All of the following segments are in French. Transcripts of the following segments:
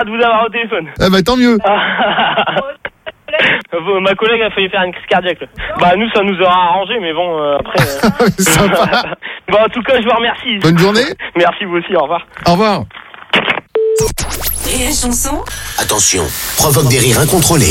de vous avoir au téléphone. Ah bah tant mieux. Ma collègue a failli faire une crise cardiaque. Là. Bah nous ça nous aura arrangé, mais bon après. Sympa. Bon en tout cas je vous remercie. Bonne journée. Merci vous aussi, au revoir. Au revoir. Et la chanson. Attention, provoque des rires incontrôlés.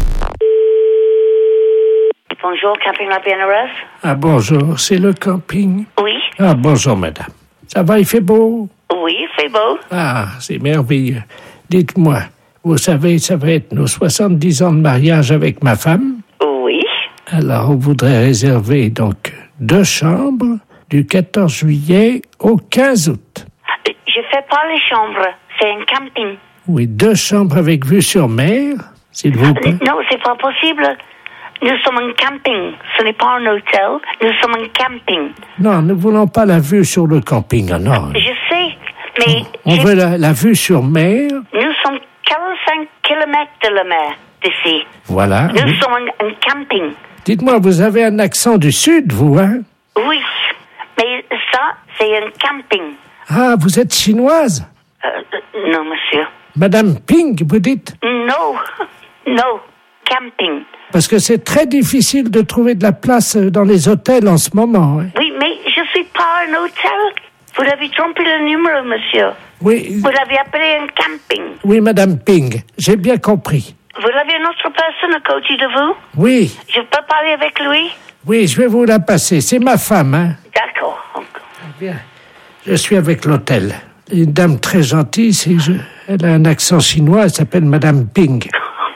Bonjour, Camping La BNRS. Ah bonjour, c'est le camping. Oui. Ah bonjour madame. Ça va, il fait beau? Oui, il fait beau. Ah, c'est merveilleux. Dites-moi, vous savez, ça va être nos 70 ans de mariage avec ma femme. Oui. Alors, on voudrait réserver donc 2 chambres du 14 juillet au 15 août. Je fais pas les chambres, c'est un camping. Oui, 2 chambres avec vue sur mer, s'il vous plaît. Non, c'est pas possible. Nous sommes un camping. Ce n'est pas un hôtel. Nous sommes un camping. Non, nous voulons pas la vue sur le camping, non. Je sais, mais... On veut la vue sur mer. Nous sommes 45 kilomètres de la mer d'ici. Voilà. Nous sommes un camping. Dites-moi, vous avez un accent du sud, vous, hein? Oui, mais ça, c'est un camping. Ah, vous êtes chinoise? Non, monsieur. Madame Ping, vous dites? Non, non, camping. Parce que c'est très difficile de trouver de la place dans les hôtels en ce moment. Hein. Oui, mais je suis pas un hôtel. Vous avez trompé le numéro, monsieur. Oui. Vous l'avez appelé un camping. Oui, Madame Ping, j'ai bien compris. Vous avez une autre personne à côté de vous? Oui. Je peux parler avec lui? Oui, je vais vous la passer. C'est ma femme, hein. D'accord. Bien. Je suis avec l'hôtel. Une dame très gentille, elle a un accent chinois, elle s'appelle Madame Ping.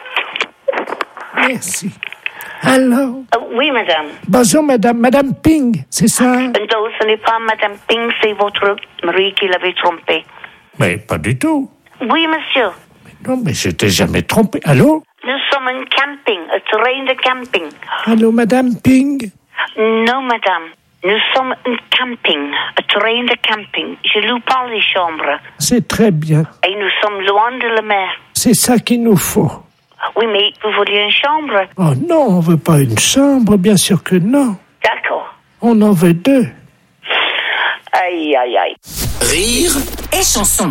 Merci. Alors? Oui, madame. Bonjour, Madame Ping, c'est ça? Non, ce n'est pas Madame Ping, c'est votre mari qui l'avait trompé. Mais pas du tout. Oui, monsieur. Non, mais je t'ai jamais trompé. Allô? Nous sommes un camping, un terrain de camping. Allô, Madame Ping? Non, madame. Nous sommes un camping, un terrain de camping. Je loue pas les chambres. C'est très bien. Et nous sommes loin de la mer. C'est ça qu'il nous faut. Oui, mais vous vouliez une chambre? Oh non, on veut pas une chambre, bien sûr que non. D'accord. On en veut 2. Aïe, aïe, aïe. Rire Et chanson.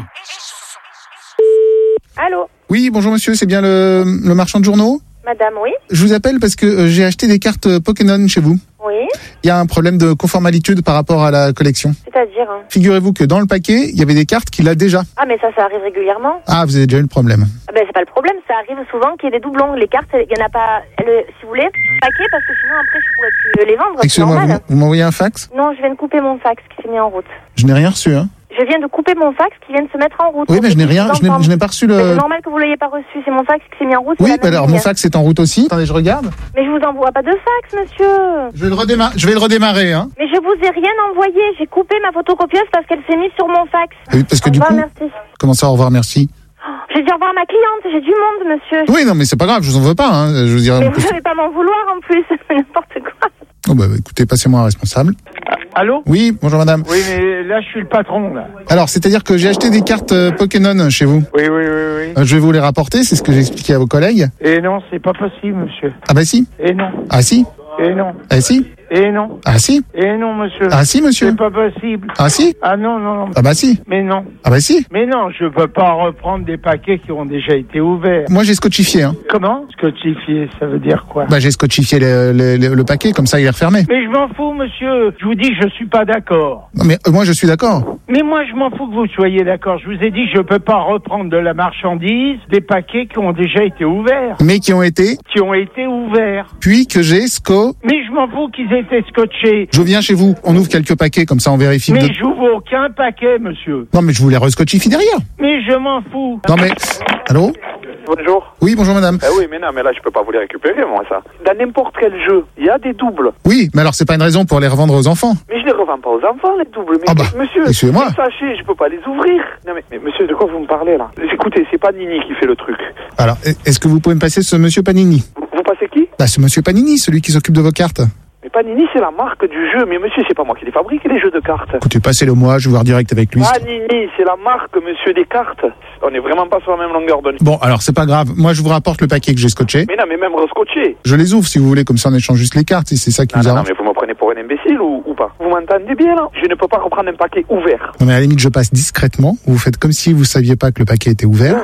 Allô? Oui, bonjour monsieur, c'est bien le marchand de journaux? Madame, oui? Je vous appelle parce que j'ai acheté des cartes Pokémon chez vous. Oui? Il y a un problème de conformalitude par rapport à la collection. C'est-à-dire? Figurez-vous que dans le paquet, il y avait des cartes qu'il a déjà. Ah, mais ça arrive régulièrement. Ah, vous avez déjà eu le problème. Ah ben, c'est pas le problème, ça arrive souvent qu'il y ait des doublons. Les cartes, il y en a pas, si vous voulez, paquet, parce que sinon après je pourrais plus les vendre. Excusez-moi, vous m'envoyez un fax? Non, je viens de couper mon fax qui s'est mis en route. Je n'ai rien reçu, hein. Je viens de couper mon fax qui vient de se mettre en route. Oui, mais je n'ai rien, je n'ai pas reçu C'est normal que vous l'ayez pas reçu, c'est mon fax qui s'est mis en route. Oui, bah alors mon fax est en route aussi. Attendez, je regarde. Mais je vous envoie pas de fax, monsieur. Je vais le redémarrer, hein. Mais je vous ai rien envoyé, j'ai coupé ma photocopieuse parce qu'elle s'est mise sur mon fax. Oui, parce que au du revoir, coup... merci. Comment ça, au revoir, merci? J'ai dit au revoir à ma cliente, j'ai du monde, monsieur. Oui, non, mais c'est pas grave, je vous en veux pas, hein. Je veux dire... Mais vous savez pas m'en vouloir en plus, n'importe quoi. Oh bah écoutez, passez-moi un responsable. Allô? Oui, bonjour madame. Oui, mais là, je suis le patron, là. Alors, c'est-à-dire que j'ai acheté des cartes Pokémon chez vous. Oui. Je vais vous les rapporter, c'est ce que j'ai expliqué à vos collègues. Et non, c'est pas possible, monsieur. Ah bah si. Et non. Ah si. Et non. Ah si. Et non. Ah si. Et non, monsieur. Ah si, monsieur. C'est pas possible. Ah si. Ah non. Ah bah si. Mais non. Ah bah si. Mais non, je peux pas reprendre des paquets qui ont déjà été ouverts. Moi j'ai scotchifié, hein. Comment? Scotchifié, ça veut dire quoi? Bah j'ai scotchifié le paquet, comme ça il est refermé. Mais je m'en fous, monsieur. Je vous dis que je suis pas d'accord. Non mais moi je suis d'accord. Mais moi je m'en fous que vous soyez d'accord. Je vous ai dit que je peux pas reprendre de la marchandise des paquets qui ont déjà été ouverts. Mais qui ont été ouverts. Puis que j'ai Mais je m'en fous qu'ils aient été scotchés. Je viens chez vous, on ouvre quelques paquets, comme ça on vérifie. Mais j'ouvre aucun paquet, monsieur. Non mais je vous les rescotchifie derrière. Mais je m'en fous. Non mais... Allô? Bonjour. Oui, bonjour madame. Oui, mais non, mais là je peux pas vous les récupérer, moi, ça. Dans n'importe quel jeu, il y a des doubles. Oui, mais alors c'est pas une raison pour les revendre aux enfants. Mais je les revends pas aux enfants, les doubles. Mais monsieur, excusez-moi. Sachez, je peux pas les ouvrir. Non mais monsieur, de quoi vous me parlez là? Écoutez, c'est Panini qui fait le truc. Alors, est-ce que vous pouvez me passer ce monsieur Panini? Vous passez qui? Bah ce monsieur Panini, celui qui s'occupe de vos cartes. Mais Panini, c'est la marque du jeu. Mais monsieur, c'est pas moi qui les fabrique, les jeux de cartes. Écoutez, passez-le moi, je vais voir direct avec lui. Panini, c'est la marque, monsieur, des cartes. On est vraiment pas sur la même longueur d'onde. Bon, alors c'est pas grave. Moi, je vous rapporte le paquet que j'ai scotché. Mais non, mais même rescotché. Je les ouvre si vous voulez, comme ça on échange juste les cartes, si c'est ça qui vous arrange. Non, mais vous me prenez pour un imbécile ou pas? Vous m'entendez bien, là? Je ne peux pas reprendre un paquet ouvert. Non, mais à la limite, je passe discrètement. Vous faites comme si vous saviez pas que le paquet était ouvert. Ne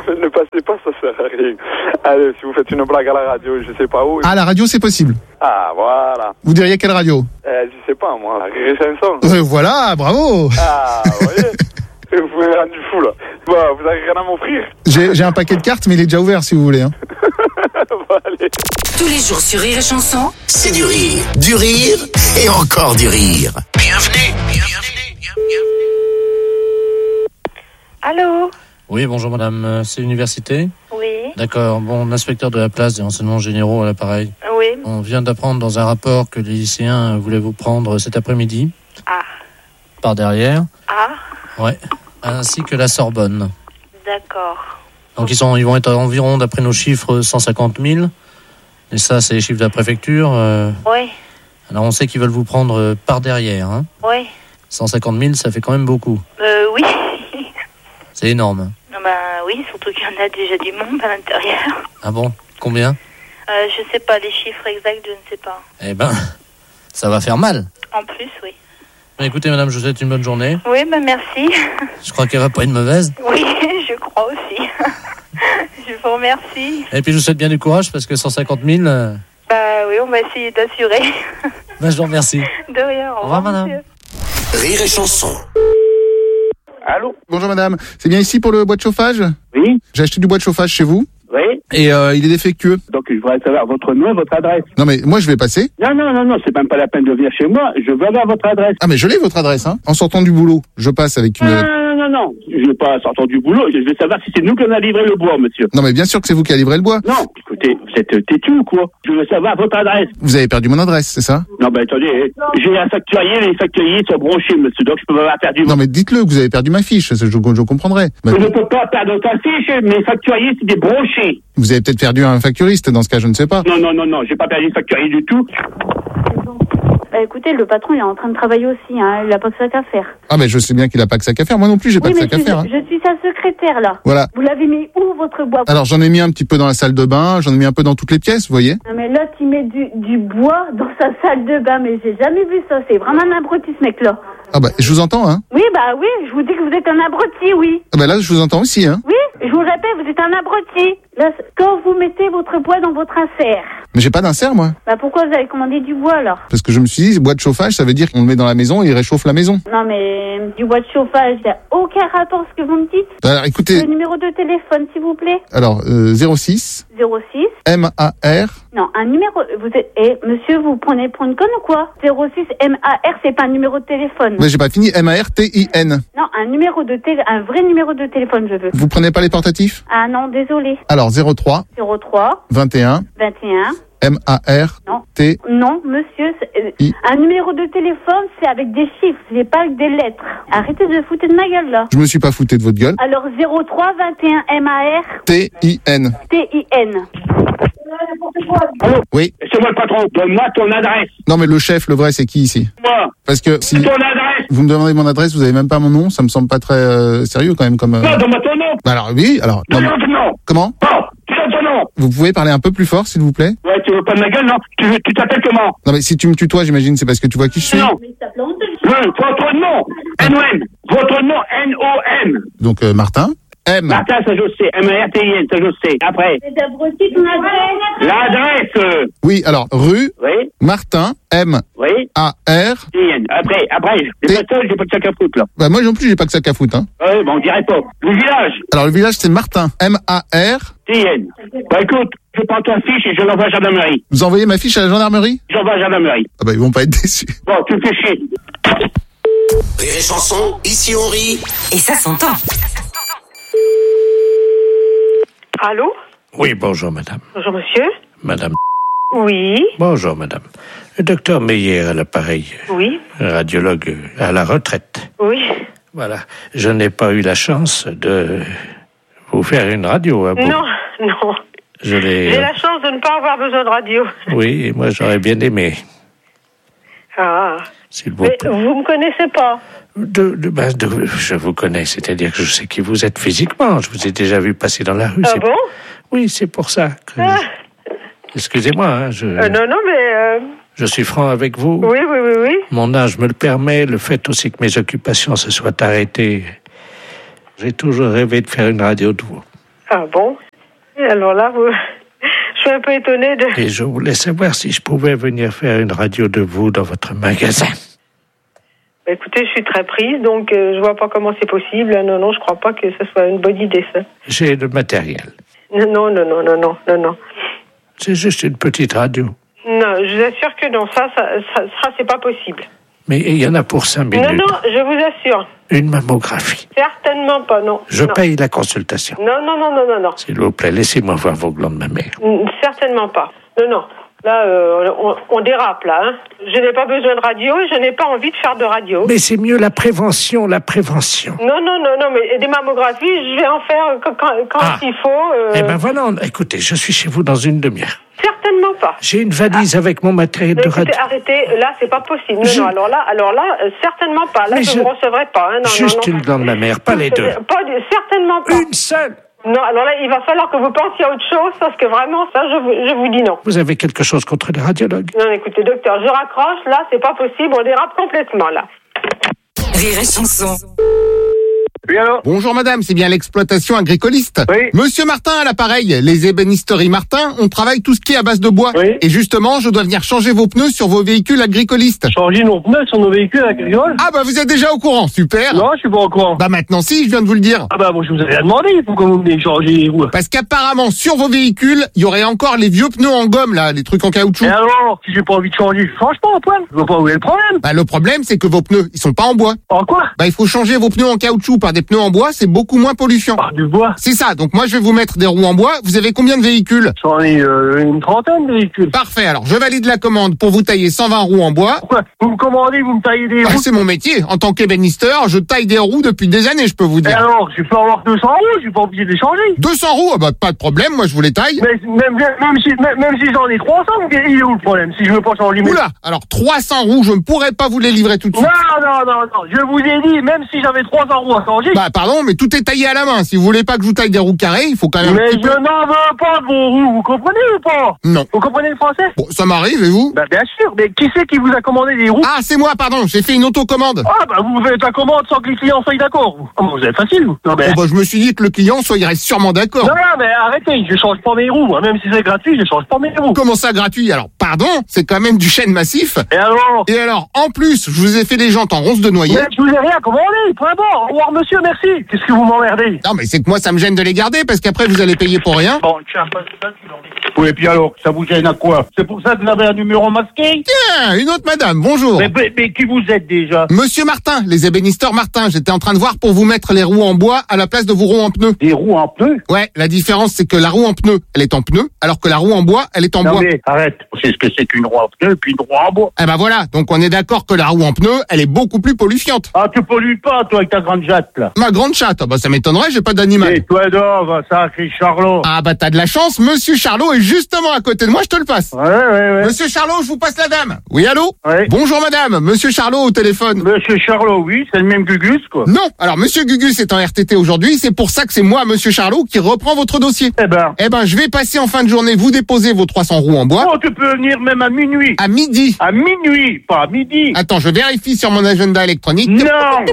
passez pas, ça sert à rien. Allez, si vous faites une blague à la radio, je sais pas où. Ah, la radio, c'est possible. Ah, voilà. Vous diriez quelle radio? Je sais pas, moi, Rire et Chanson. Voilà, bravo. Ah, vous voyez. Vous m'avez rendu fou, là. Bon, vous avez rien à m'offrir? J'ai un paquet de cartes, mais il est déjà ouvert si vous voulez. Hein. Bon, allez. Tous les jours sur Rire et Chanson, C'est du rire et encore du rire. Bienvenue. Allô? Oui, bonjour madame, c'est l'université? Oui. D'accord, bon, l'inspecteur de la place des renseignements généraux à l'appareil. Oui. On vient d'apprendre dans un rapport que les lycéens voulaient vous prendre cet après-midi. Ah. Par derrière. Ah. Ouais. Ainsi que la Sorbonne. D'accord. Donc ils vont être à environ, d'après nos chiffres, 150 000. Et ça, c'est les chiffres de la préfecture. Oui. Alors on sait qu'ils veulent vous prendre par derrière. Hein. Oui. 150 000, ça fait quand même beaucoup. Oui. C'est énorme. Ben oui, surtout qu'il y en a déjà du monde à l'intérieur. Ah bon? Combien? Je sais pas les chiffres exacts, je ne sais pas. Eh ben, ça va faire mal. En plus, oui. Écoutez madame, je vous souhaite une bonne journée. Oui, ben merci. Je crois qu'elle va pas être mauvaise. Oui, je crois aussi. Je vous remercie. Et puis je vous souhaite bien du courage parce que 150 000... Bah oui, on va essayer d'assurer. Ben, je vous remercie. De rien. Au revoir madame. Monsieur. Rire et Chanson. Allô? Bonjour madame, c'est bien ici pour le bois de chauffage? Oui. J'ai acheté du bois de chauffage chez vous. Oui. Et il est défectueux. Donc je voudrais savoir votre nom et votre adresse. Non mais moi je vais passer. Non, c'est même pas la peine de venir chez moi. Je veux avoir votre adresse. Ah mais je l'ai votre adresse, hein. En sortant du boulot, je passe avec une... Non. Je vais pas sortir du boulot. Je veux savoir si c'est nous qui on a livré le bois, monsieur. Non mais bien sûr que c'est vous qui avez livré le bois. Non. Écoutez, vous êtes têtu ou quoi? Je veux savoir votre adresse. Vous avez perdu mon adresse, c'est ça? Non, ben attendez, j'ai un facturier, les facturiers sont branchés, monsieur, donc je peux pas avoir perdu. Non mais dites-le que vous avez perdu ma fiche, je comprendrai. Je ne peux pas perdre ta fiche, mes facturiers c'est des branchés. Vous avez peut-être perdu un facturiste dans ce cas, je ne sais pas. Non, j'ai pas perdu le facturier du tout. Bah écoutez, le patron il est en train de travailler aussi, hein. Il a pas que ça qu'à faire. Ah mais je sais bien qu'il a pas que ça qu'à faire, moi non plus j'ai pas que ça qu'à faire. Hein. Je suis sa secrétaire là. Voilà. Vous l'avez mis où votre bois? Alors j'en ai mis un petit peu dans la salle de bain, j'en ai mis un peu dans toutes les pièces, vous voyez. Non mais là il met du bois dans sa salle de bain, mais j'ai jamais vu ça, c'est vraiment un abruti ce mec là. Ah bah je vous entends, hein. Oui, je vous dis que vous êtes un abruti, oui. Ah bah là je vous entends aussi, hein. Oui, je vous le répète, vous êtes un abruti. Là, quand vous mettez votre bois dans votre insert. Mais j'ai pas d'insert moi. Bah pourquoi vous avez commandé du bois alors? Parce que je me suis dit, bois de chauffage, ça veut dire qu'on le met dans la maison et il réchauffe la maison. Non mais du bois de chauffage, il n'y a aucun rapport ce que vous me dites. Alors écoutez... Le numéro de téléphone s'il vous plaît. Alors 06 MAR. Non, un numéro... monsieur, vous prenez pour une conne ou quoi? 06 MAR, c'est pas un numéro de téléphone. Mais j'ai pas fini, MARTIN. Non, un vrai numéro de téléphone je veux. Vous prenez pas les portatifs? Ah non, désolé. Alors 03 21 MAR Non. T. Non, monsieur, un numéro de téléphone, c'est avec des chiffres, c'est pas avec des lettres. Arrêtez de foutre de ma gueule, là. Je me suis pas fouté de votre gueule. Alors, 03 21 MAR TIN. Allô? Oui. C'est moi le patron. Donne-moi ton adresse. Non, mais le chef, le vrai, c'est qui ici? Moi. Parce que si ton adresse. Vous me demandez mon adresse, vous avez même pas mon nom, ça me semble pas très sérieux quand même comme... Non, donne-moi ton nom. Bah alors, oui, alors... Non, ton nom. Comment? Non, tu donnes ton nom. Vous pouvez parler un peu plus fort, s'il vous plaît? Ouais, tu veux pas de ma gueule, non? Tu t'appelles comment? Non, mais si tu me tutoies, j'imagine, c'est parce que tu vois qui je suis? Non. Votre nom. N-O-M. Votre nom, N-O-M. Donc, Martin. M. Martin, ça je sais. M-A-R-T-I-N, ça je sais. Après. C'est abruti ton adresse. L'adresse. Oui, alors, rue. Oui. Martin. M. Oui. A-R. T-I-N. Après. J'ai pas de seul, j'ai pas de sac à foutre, là. Bah, moi non plus, j'ai pas que ça qu'à foutre, hein. Oui, bon, on dirait pas. Le village. Alors, le village, c'est Martin. M-A-R. T-I-N. Bah, écoute, je prends ta fiche et je l'envoie à la gendarmerie. Vous envoyez ma fiche à la gendarmerie? J'envoie à la gendarmerie. Ah bah, ils vont pas être déçus. Bon, tu me fais chier. Rire et Chanson, ici on rit. Et ça s'entend. Allô? Oui, bonjour madame. Bonjour monsieur. Madame. Oui. Bonjour madame. Le docteur Meyer à l'appareil. Oui. Radiologue à la retraite. Oui. Voilà. Je n'ai pas eu la chance de vous faire une radio à vous. Non. J'ai la chance de ne pas avoir besoin de radio. Oui, moi j'aurais bien aimé. Ah. S'il vous plaît. Mais vous me connaissez pas? Je vous connais, c'est-à-dire que je sais qui vous êtes physiquement. Je vous ai déjà vu passer dans la rue. Ah bon? Oui, c'est pour ça que... Excusez-moi, hein, non, mais... Je suis franc avec vous. Oui. Mon âge me le permet, le fait aussi que mes occupations se soient arrêtées. J'ai toujours rêvé de faire une radio de vous. Ah bon? Et alors là, je suis un peu étonnée de... Et je voulais savoir si je pouvais venir faire une radio de vous dans votre magasin. Bah, écoutez, je suis très prise, donc je vois pas comment c'est possible. Non, je crois pas que ce soit une bonne idée, ça. J'ai le matériel. Non. C'est juste une petite radio. Non, je vous assure que non, ça c'est pas possible. Mais il y en a pour 5 minutes. Non, je vous assure. Une mammographie. Certainement pas, non. Je non. paye la consultation. Non. S'il vous plaît, laissez-moi voir vos glandes mammaires. Certainement pas. Non. Là, on dérape, là. Hein. Je n'ai pas besoin de radio et je n'ai pas envie de faire de radio. Mais c'est mieux la prévention. Non, mais des mammographies, je vais en faire quand il faut. Eh ben voilà, écoutez, je suis chez vous dans une demi-heure. Certainement pas. J'ai une valise avec mon matériel de radio. Arrêtez, là, c'est pas possible. Non, alors là, certainement pas. Là, je ne recevrai pas. Hein. Juste une glande mammaire, pas les deux. Certainement pas. Une seule. Non, alors là, il va falloir que vous pensiez à autre chose, parce que vraiment, ça, je vous dis non. Vous avez quelque chose contre les radiologues? Non, écoutez, docteur, je raccroche, là, c'est pas possible, on dérape complètement, là. Rire et chanson. Oui, alors? Bonjour madame, c'est bien l'exploitation agricoliste. Oui. Monsieur Martin à l'appareil, les ébénisteries Martin, on travaille tout ce qui est à base de bois. Oui. Et justement, je dois venir changer vos pneus sur vos véhicules agricolistes. Changer nos pneus sur nos véhicules agricoles? Ah bah vous êtes déjà au courant, super. Non, je suis pas au courant. Bah maintenant si, je viens de vous le dire. Ah bah bon, je vous avais demandé pourquoi vous venez changer les roues. Parce qu'apparemment, sur vos véhicules, il y aurait encore les vieux pneus en gomme là, les trucs en caoutchouc. Et alors, si j'ai pas envie de changer, je change pas, Antoine. Je vois pas où est le problème. Bah le problème, c'est que vos pneus, ils sont pas en bois. En quoi? Bah il faut changer vos pneus en caoutchouc par des pneus en bois, c'est beaucoup moins polluant. Par du bois? C'est ça, donc moi je vais vous mettre des roues en bois. Vous avez combien de véhicules? J'en ai une trentaine de véhicules. Parfait, alors je valide la commande pour vous tailler 120 roues en bois. Pourquoi? Vous me commandez, vous me taillez des roues? C'est mon métier, en tant qu'ébénisteur, je taille des roues depuis des années, je peux vous Et dire. alors, je peux avoir 200 roues, je suis pas obligé de les changer. 200 roues, ah bah pas de problème, moi je vous les taille. Mais même si j'en ai 300, il est où le problème? Si je veux pas changer mes... Oula, alors 300 roues, je ne pourrais pas vous les livrer tout de suite. Non, je vous ai dit, même si j'avais 300 roues à changer... Bah pardon, mais tout est taillé à la main, si vous voulez pas que je vous taille des roues carrées, il faut quand même... Mais je n'en veux pas de vos roues, vous comprenez ou pas? Non. Vous comprenez le français? Bon, ça m'arrive, et vous? Bah bien sûr, mais qui c'est qui vous a commandé des roues? Ah, c'est moi, pardon, j'ai fait une autocommande. Ah bah vous faites la commande sans que les clients soient d'accord, vous. Ah, vous êtes facile, vous. Non, mais... Oh, bah je me suis dit que le client il reste sûrement d'accord. Non, mais arrêtez, je change pas mes roues, moi. Même si c'est gratuit, je change pas mes roues. Comment ça gratuit? Alors, pardon, c'est quand même du chêne massif. Et alors, en plus, je vous ai fait les jantes en ronce de noyer. Mais je vous ai rien commandé, point barre. Au revoir, monsieur, merci. Qu'est-ce que vous m'emmerdez? Non, mais c'est que moi, ça me gêne de les garder, parce qu'après, vous allez payer pour rien. Bon, tiens, pas ça, tu leur dis. Oui, et puis alors, ça vous gêne à quoi? C'est pour ça que vous avez un numéro masqué? Tiens, une autre madame, bonjour. Mais qui vous êtes déjà? Monsieur Martin, les ébénisteurs Martin, j'étais en train de voir pour vous mettre les roues en bois à la place de vos roues en pneus. Des roues en pneus? Ouais, la différence c'est que la roue en pneu, elle est en pneu, alors que la roue en bois, elle est en bois. Non mais, arrête, c'est ce que c'est qu'une roue en pneu, puis une roue en bois. Eh ben voilà, donc on est d'accord que la roue en pneu, elle est beaucoup plus polluante. Ah, tu pollues pas, toi, avec ta grande jatte, là. Ma grande chatte, ah bah ça m'étonnerait, j'ai pas d'animal. Et toi, Dove, sacré Charlot. Ah bah t'as de la chance, monsieur Charlot est justement à côté de moi, je te le passe. Ouais. Monsieur Charlot, je vous passe la dame. Oui, allô? Ouais. Bonjour madame, monsieur Charlot au téléphone. Monsieur Charlot, oui, c'est le même Gugus, quoi. Non, alors monsieur Gugus est en RTT aujourd'hui, c'est pour ça que c'est moi, monsieur Charlot, qui reprend votre dossier. Eh ben, je vais passer en fin de journée vous déposer vos 300 roues en bois. Oh, tu peux venir même à minuit. À midi. À minuit, pas à midi. Attends, je vérifie sur mon agenda électronique. Non.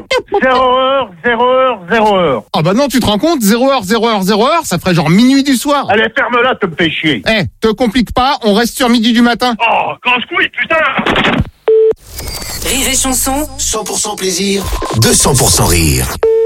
0 heure. Ah bah non, tu te rends compte, 0 heure, ça ferait genre minuit du soir. Allez, ferme-la, te me fais chier. Te complique pas, on reste sur midi du matin. Oh, casse-couille, putain. Rire et chanson. 100% plaisir, 200% rire.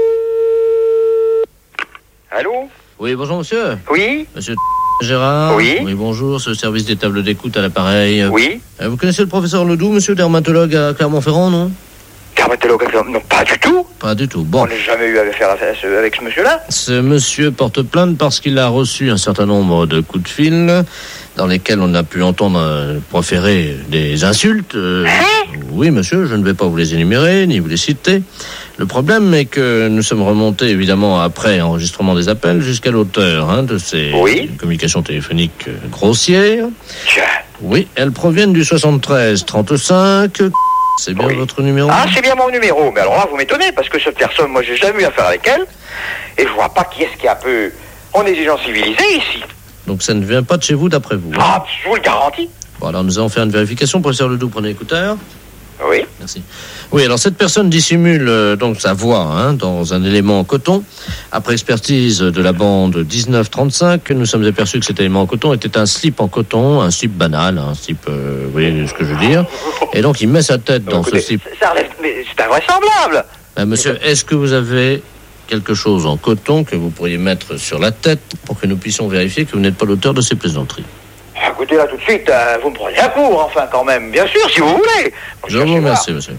Allô? Oui, bonjour monsieur. Oui? Monsieur Gérard. Oui. Oui, bonjour, ce service des tables d'écoute à l'appareil. Oui. Vous connaissez le professeur Ledoux, monsieur dermatologue à Clermont-Ferrand, non? Dermatologue à Clermont? Non, pas du tout. Pas du tout, bon. On n'a jamais eu affaire avec ce monsieur-là. Ce monsieur porte plainte parce qu'il a reçu un certain nombre de coups de fil dans lesquels on a pu entendre proférer des insultes. Oui, monsieur, je ne vais pas vous les énumérer, ni vous les citer. Le problème est que nous sommes remontés, évidemment, après enregistrement des appels, jusqu'à l'auteur de ces communications téléphoniques grossières. Tiens. Oui, elles proviennent du 73 35. C'est bien votre numéro? Ah, c'est bien mon numéro. Mais alors là, vous m'étonnez, parce que cette personne, moi, j'ai jamais eu affaire avec elle. Et je vois pas qui est-ce qui est un peu... On est des gens civilisés, ici. Donc ça ne vient pas de chez vous, d'après vous? Ah, je vous le garantis. Bon, alors nous allons faire une vérification. Professeur Ledoux, prenez l'écouteur. Oui. Merci. Oui, alors cette personne dissimule donc sa voix dans un élément en coton. Après expertise de la bande 1935, nous sommes aperçus que cet élément en coton était un slip en coton, un slip banal, un slip, vous voyez ce que je veux dire. Et donc il met sa tête dans ce slip. Ça relève, mais c'est invraisemblable. Monsieur, est-ce que vous avez quelque chose en coton que vous pourriez mettre sur la tête pour que nous puissions vérifier que vous n'êtes pas l'auteur de ces plaisanteries? Écoutez, là, tout de suite, vous me prenez à court, enfin, quand même. Bien sûr, si vous voulez. Je vous remercie, monsieur.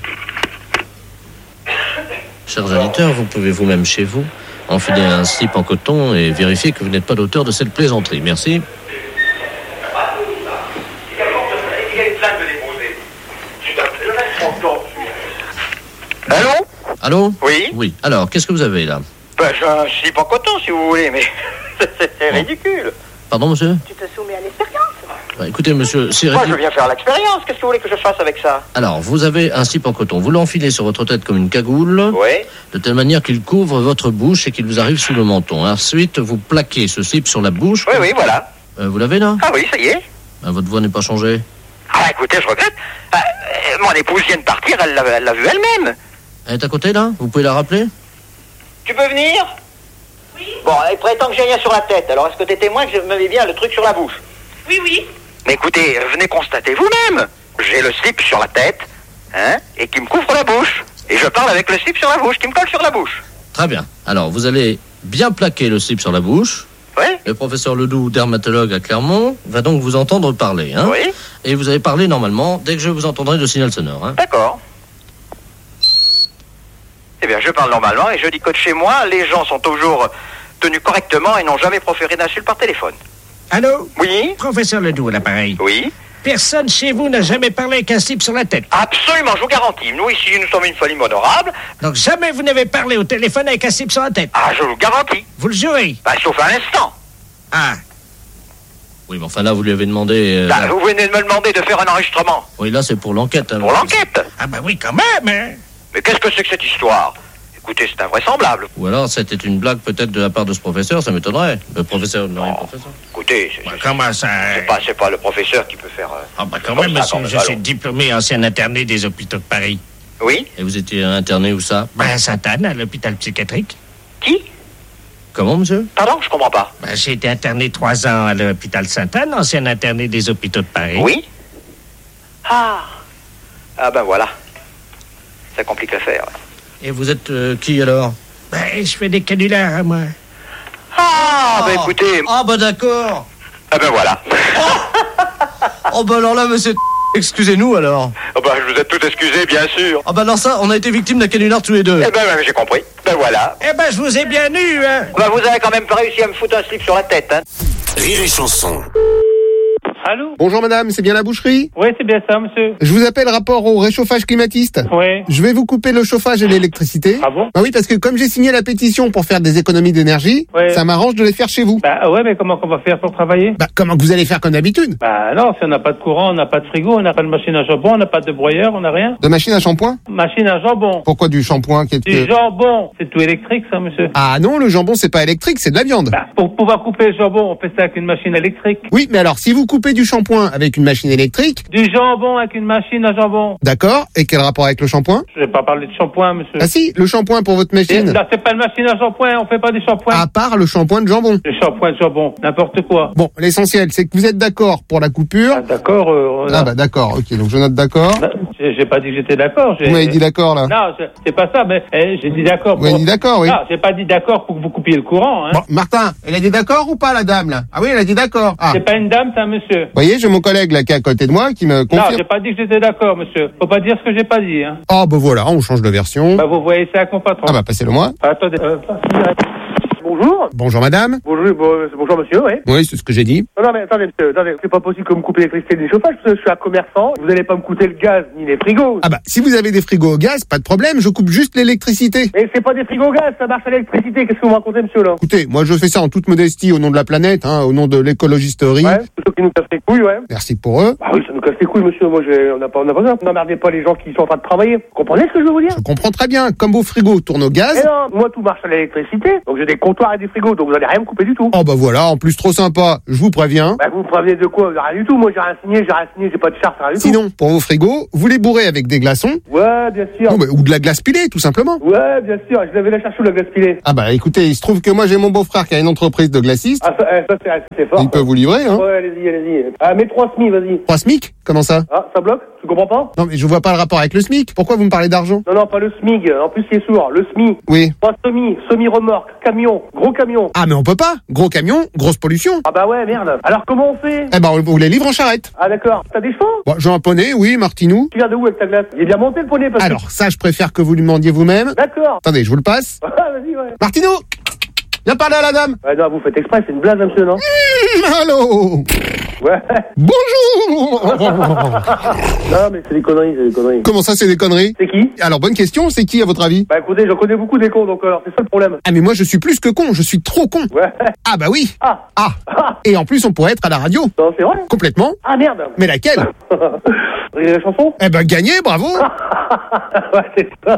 Chers auditeurs, vous pouvez vous-même chez vous enfiler un slip en coton et vérifier que vous n'êtes pas l'auteur de cette plaisanterie. Merci. Allô? Allô? Oui? Oui. Alors, qu'est-ce que vous avez là? Ben, j'ai un slip en coton, si vous voulez, mais c'est ridicule. Pardon, monsieur? Tu te soumets à l'expérience. Bah, écoutez, monsieur, c'est moi, je viens faire l'expérience. Qu'est-ce que vous voulez que je fasse avec ça? Alors, vous avez un slip en coton. Vous l'enfilez sur votre tête comme une cagoule. Oui. De telle manière qu'il couvre votre bouche et qu'il vous arrive sous le menton. Ensuite, vous plaquez ce slip sur la bouche. Oui, oui, voilà. Vous l'avez là? Ah oui, ça y est. Votre voix n'est pas changée. Ah, écoutez, je regrette. Mon épouse vient de partir, elle l'a vu elle-même. Elle est à côté, là? Vous pouvez la rappeler? Tu peux venir? Oui. Bon, il prétend que j'ai rien sur la tête. Alors, est-ce que t'es témoin que je me mets bien le truc sur la bouche? Oui, oui. Mais écoutez, venez constater vous-même. J'ai le slip sur la tête, et qui me couvre la bouche. Et je parle avec le slip sur la bouche, qui me colle sur la bouche. Très bien. Alors, vous allez bien plaquer le slip sur la bouche. Oui. Le professeur Ledoux, dermatologue à Clermont, va donc vous entendre parler. Oui. Et vous allez parler normalement dès que je vous entendrai le signal sonore. D'accord. Eh bien, je parle normalement et je dis que de chez moi, les gens sont toujours tenus correctement et n'ont jamais proféré d'insultes par téléphone. Allô? Oui? Professeur Ledoux, à l'appareil. Oui? Personne chez vous n'a jamais parlé avec un slip sur la tête. Absolument, je vous garantis. Nous, ici, nous sommes une famille honorable. Donc jamais vous n'avez parlé au téléphone avec un slip sur la tête. Ah, je vous garantis. Vous le jurez? Bah, sauf un instant. Ah. Oui, mais enfin là, vous lui avez demandé... Là, vous venez de me demander de faire un enregistrement. Oui, là, c'est pour l'enquête. Pour l'enquête? Ah bah oui, quand même, hein. Mais qu'est-ce que c'est que cette histoire? Écoutez, c'est invraisemblable. Ou alors, c'était une blague peut-être de la part de ce professeur, ça m'étonnerait. Le professeur, non, professeur. Écoutez, comment ça? C'est pas le professeur qui peut faire... Ah bah quand même, monsieur, je suis diplômé ancien interné des hôpitaux de Paris. Oui? Et vous étiez interné où ça? Ben, à Sainte-Anne, à l'hôpital psychiatrique. Qui? Comment, monsieur? Pardon, je comprends pas. Ben, j'ai été interné 3 ans à l'hôpital Sainte-Anne, ancien interné des hôpitaux de Paris. Oui? Ah ben voilà. Ça complique l'affaire. Et vous êtes qui alors? Ben, je fais des canulars, moi. Ah, ben écoutez... Ah, ben d'accord. Ah ben voilà. Oh, ben alors là, monsieur... Excusez-nous alors. Oh ben, je vous ai tout excusé, bien sûr. Ah ben alors ça, on a été victimes d'un canular tous les deux. Eh ben, j'ai compris. Ben voilà. Eh ben, je vous ai bien eu, hein. Ben, vous avez quand même pas réussi à me foutre un slip sur la tête, hein. Rire et chanson. Allô? Bonjour madame, c'est bien la boucherie? Oui, c'est bien ça, monsieur. Je vous appelle rapport au réchauffage climatiste. Oui. Je vais vous couper le chauffage et l'électricité. Ah bon? Bah oui, parce que comme j'ai signé la pétition pour faire des économies d'énergie, ça m'arrange de les faire chez vous. Bah ouais, mais comment qu'on va faire pour travailler? Bah comment que vous allez faire comme d'habitude? Bah non, si on n'a pas de courant, on n'a pas de frigo, on n'a pas de machine à jambon, on n'a pas de broyeur, on n'a rien. De machine à shampoing? Machine à jambon. Pourquoi du shampoing qui est... Du jambon, c'est tout électrique ça, monsieur. Ah non, le jambon c'est pas électrique, c'est de la viande. Bah, pour pouvoir couper le jambon, on fait ça avec une machine électrique. Oui, mais alors si vous coupez du shampoing avec une machine électrique... Du jambon avec une machine à jambon. D'accord, et quel rapport avec le shampoing? Je vais pas parler de shampoing, monsieur. Ah si, le shampoing pour votre machine. Là, c'est pas une machine à shampoing, on fait pas du shampoing. À part le shampoing de jambon. Le shampoing de jambon, n'importe quoi. Bon, l'essentiel, c'est que vous êtes d'accord pour la coupure. Ah, d'accord. Ah bah d'accord, ok, donc je note d'accord. Bah, j'ai pas dit que j'étais d'accord. Vous m'avez dit d'accord là. Non, c'est pas ça, mais j'ai dit d'accord. Vous avez dit d'accord, oui. Non, j'ai pas dit d'accord pour que vous coupiez le courant. Hein. Bon, Martin, elle a dit d'accord ou pas la dame là? Ah oui, elle a dit d'accord. Ah. C'est pas une dame, c'est un monsieur. Vous voyez, j'ai mon collègue là qui est à côté de moi qui me confirme. Non, j'ai pas dit que j'étais d'accord, monsieur. Faut pas dire ce que j'ai pas dit. Hein. Oh bah voilà, on change de version. Bah vous voyez ça avec mon patron. Ah bah passez-le moi. Attendez. Bonjour. Bonjour madame. Bonjour monsieur, oui. Oui, c'est ce que j'ai dit. Non mais attendez, monsieur, c'est pas possible que vous me coupez l'électricité du chauffage, parce que je suis un commerçant, vous allez pas me coûter le gaz ni les frigos. Ah bah si vous avez des frigos au gaz, pas de problème, je coupe juste l'électricité. Mais c'est pas des frigos au gaz, ça marche à l'électricité, qu'est-ce que vous me racontez monsieur là? Écoutez, moi je fais ça en toute modestie au nom de la planète, au nom de l'écologisterie. Ouais, c'est ceux qui nous cassent les couilles, ouais. Merci pour eux. Bah oui, ça nous casse les couilles monsieur, moi on n'a pas besoin, n'emmerdez pas les gens qui sont en train de travailler. Vous comprenez ce que je veux vous dire? Je comprends très bien, comme vos frigos tournent au gaz. Mais non, moi tout marche à l'électricité, donc j'ai des compteurs comptoirs et des frigos, donc vous allez rien me couper du tout. Oh bah voilà, en plus trop sympa, je vous préviens. Bah vous me prévenez de quoi? Rien du tout, moi j'ai rien signé, j'ai pas de charte, rien du tout. Sinon, pour vos frigos, vous les bourrez avec des glaçons. Ouais, bien sûr. Non, ou de la glace pilée, tout simplement. Ouais, bien sûr, je l'avais la chercher la glace pilée. Ah bah écoutez, il se trouve que moi j'ai mon beau-frère qui a une entreprise de glacistes. Ah ça c'est fort. Il peut vous livrer, hein. Ouais, allez-y. Mets 3 SMI, vas-y. 3 SMIC? Comment ça? Ah, ça bloque? Tu comprends pas? Non mais je vois pas le rapport avec le SMIC. Pourquoi vous me parlez d'argent? Non, pas le SMIG. En plus, il est sourd. Le SMI. Oui. Pas semi-remorque, camion, gros camion. Ah mais on peut pas. Gros camion, grosse pollution. Ah bah ouais, merde. Alors comment on fait? Eh ben on vous les livre en charrette. Ah d'accord. T'as des chevaux? Bon, j'ai un poney, oui, Martinou. Tu viens de où avec ta glace? Il est bien monté le poney parce Alors ça, je préfère que vous lui demandiez vous-même. D'accord. Attendez, je vous le passe. Vas-y, ouais. Martinou, viens parler à la dame. Ouais, non, vous faites exprès, c'est une blague, monsieur, non? Allô. Ouais. Bonjour. Non, mais c'est des conneries. Comment ça, c'est des conneries? C'est qui? Alors, bonne question, c'est qui à votre avis? Bah écoutez, j'en connais beaucoup des cons, donc c'est ça le problème. Ah mais moi, je suis plus que con, je suis trop con. Ouais. Ah bah oui. Ah. Et en plus, on pourrait être à la radio. Non, c'est vrai? Complètement. Ah merde. Mais laquelle? La chanson? Eh ben, gagné, bravo. Ouais, c'est ça.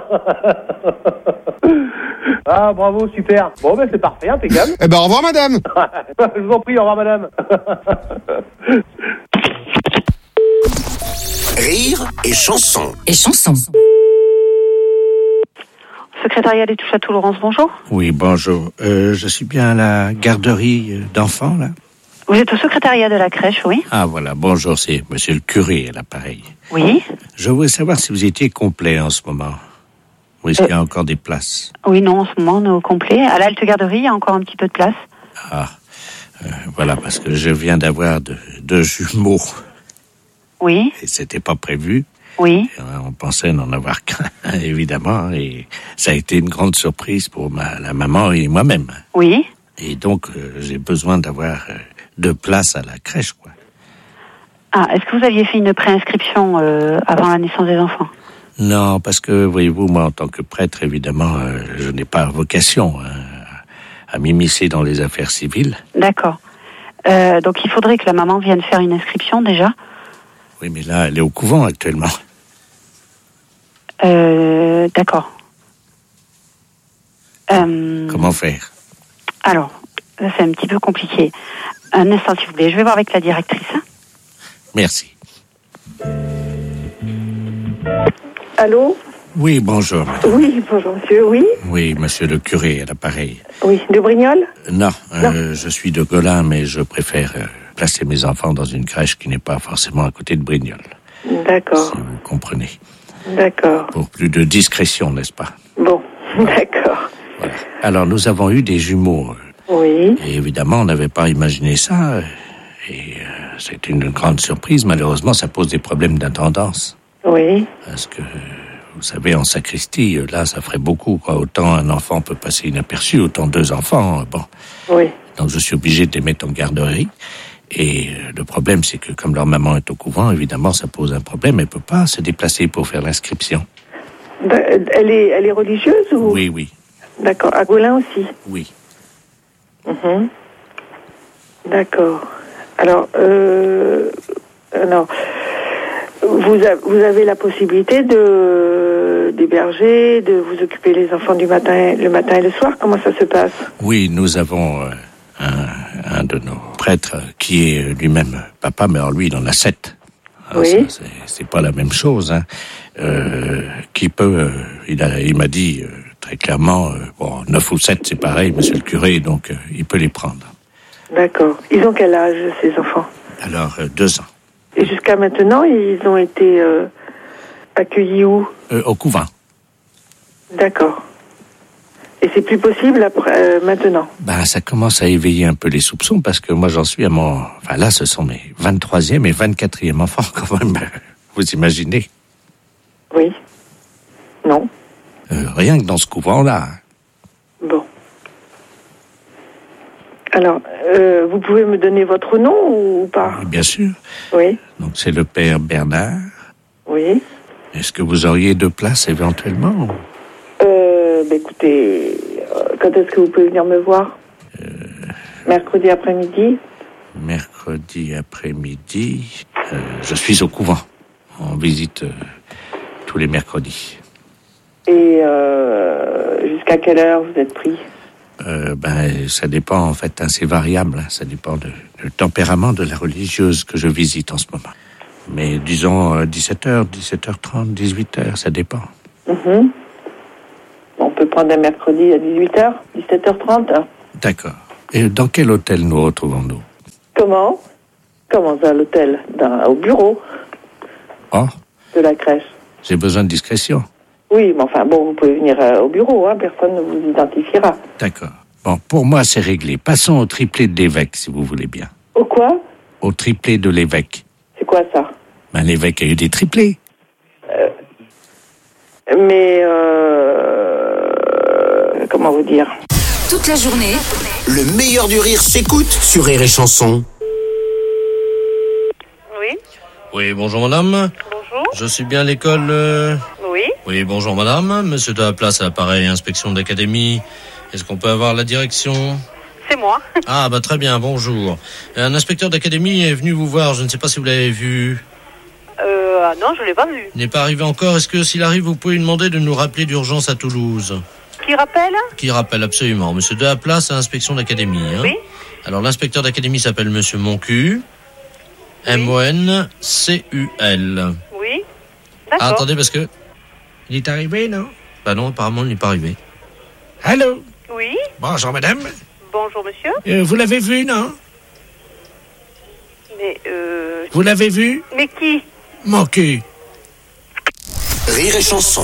Ah, bravo, super. Bon, ben, c'est parfait, impeccable. Eh ben, au revoir, madame. Je vous en prie, au revoir, madame. Rire et chanson. Secrétariat des touches à tout, Laurence, bonjour. Oui, bonjour. Je suis bien à la garderie d'enfants, là. Vous êtes au secrétariat de la crèche, oui? Ah, voilà, bonjour, c'est monsieur le curé à l'appareil. Oui. Je voulais savoir si vous étiez complet en ce moment. Ou est-ce qu'il y a encore des places? Oui, non, en ce moment, on est au complet. À l'Alte Garderie, il y a encore un petit peu de place. Ah, voilà, parce que je viens d'avoir deux jumeaux. Oui. Et c'était pas prévu. Oui. On pensait n'en avoir qu'un, évidemment, et ça a été une grande surprise pour la maman et moi-même. Oui. Et donc, j'ai besoin d'avoir 2 places à la crèche, quoi. Ah, est-ce que vous aviez fait une préinscription avant la naissance des enfants? Non, parce que, voyez-vous, moi, en tant que prêtre, évidemment, je n'ai pas vocation à m'immiscer dans les affaires civiles. D'accord. Donc, il faudrait que la maman vienne faire une inscription, déjà. Oui, mais là, elle est au couvent, actuellement. D'accord. Comment faire? Alors, là, c'est un petit peu compliqué. Un instant, s'il vous plaît. Je vais voir avec la directrice. Hein. Merci. Allô? Oui, bonjour. Oui, bonjour monsieur, oui? Oui, monsieur le curé à l'appareil. Oui, de Brignoles? Non, je suis de Golin, mais je préfère placer mes enfants dans une crèche qui n'est pas forcément à côté de Brignoles. D'accord. Si vous comprenez. D'accord. Pour plus de discrétion, n'est-ce pas? Bon, d'accord. Voilà. Alors, nous avons eu des jumeaux. Oui. Et évidemment, on n'avait pas imaginé ça. Et c'est une grande surprise. Malheureusement, ça pose des problèmes d'intendance. Oui. Parce que, vous savez, en sacristie, là, ça ferait beaucoup, quoi. Autant un enfant peut passer inaperçu, autant 2 enfants, bon. Oui. Donc, je suis obligé de les mettre en garderie. Et le problème, c'est que comme leur maman est au couvent, évidemment, ça pose un problème. Elle ne peut pas se déplacer pour faire l'inscription. Elle est religieuse ou? Oui, oui. D'accord. À Golin aussi? Oui. D'accord. Alors, vous avez la possibilité d'héberger, de vous occuper les enfants le matin et le soir. Comment ça se passe? Oui, nous avons un de nos prêtres qui est lui-même papa, mais alors lui, il en a 7. Alors oui. C'est pas la même chose. Hein. Qui peut... il m'a dit très clairement, 9 ou 7, c'est pareil, monsieur le curé, donc il peut les prendre. D'accord. Ils ont quel âge, ces enfants? Alors, 2 ans. Et jusqu'à maintenant, ils ont été accueillis où? Au couvent. D'accord. Et c'est plus possible après, maintenant? Ben, ça commence à éveiller un peu les soupçons, parce que moi, j'en suis à mon... Enfin, là, ce sont mes 23e et 24e enfants, quand même. Vous imaginez? Oui. Non. Rien que dans ce couvent-là. Bon. Alors, vous pouvez me donner votre nom ou pas? Oui, bien sûr. Oui. Donc, c'est le père Bernard. Oui. Est-ce que vous auriez 2 places, éventuellement? Écoutez, quand est-ce que vous pouvez venir me voir? Mercredi après-midi? Mercredi après-midi, je suis au couvent. On visite tous les mercredis. Et jusqu'à quelle heure vous êtes pris? Ça dépend en fait, c'est variable. Ça dépend du tempérament de la religieuse que je visite en ce moment. Mais disons 17h, 17h30, 18h, ça dépend. On peut prendre un mercredi à 18h, 17h30. D'accord. Et dans quel hôtel nous retrouvons-nous? Comment ça, l'hôtel? Au bureau. Oh. De la crèche. J'ai besoin de discrétion. Oui, mais enfin, bon, vous pouvez venir au bureau, personne ne vous identifiera. D'accord. Bon, pour moi, c'est réglé. Passons au triplé de l'évêque, si vous voulez bien. Au quoi? Au triplé de l'évêque. C'est quoi ça? L'évêque a eu des triplés. Comment vous dire? Toute la journée, Le meilleur du rire s'écoute sur Rire et Chanson. Oui. Oui, bonjour madame. Bonjour. Je suis bien à l'école... Oui. Oui, bonjour madame. Monsieur de la place à l'appareil, inspection d'académie. Est-ce qu'on peut avoir la direction? C'est moi. Ah, très bien, bonjour. Un inspecteur d'académie est venu vous voir, je ne sais pas si vous l'avez vu. Non, je l'ai pas vu. Il n'est pas arrivé encore. Est-ce que s'il arrive, vous pouvez lui demander de nous rappeler d'urgence à Toulouse? Qui rappelle? Qui rappelle, absolument. Monsieur de la place à inspection d'académie. Oui. Alors, l'inspecteur d'académie s'appelle Monsieur Moncu. M-O-N-C-U-L. Oui. D'accord. Ah, attendez, parce que... Il est arrivé, non? Non, apparemment, il n'est pas arrivé. Allô? Oui. Bonjour, madame. Bonjour, monsieur. Vous l'avez vu, non? Mais, Vous l'avez vu? Mais qui? Moncu. Rire et Chanson.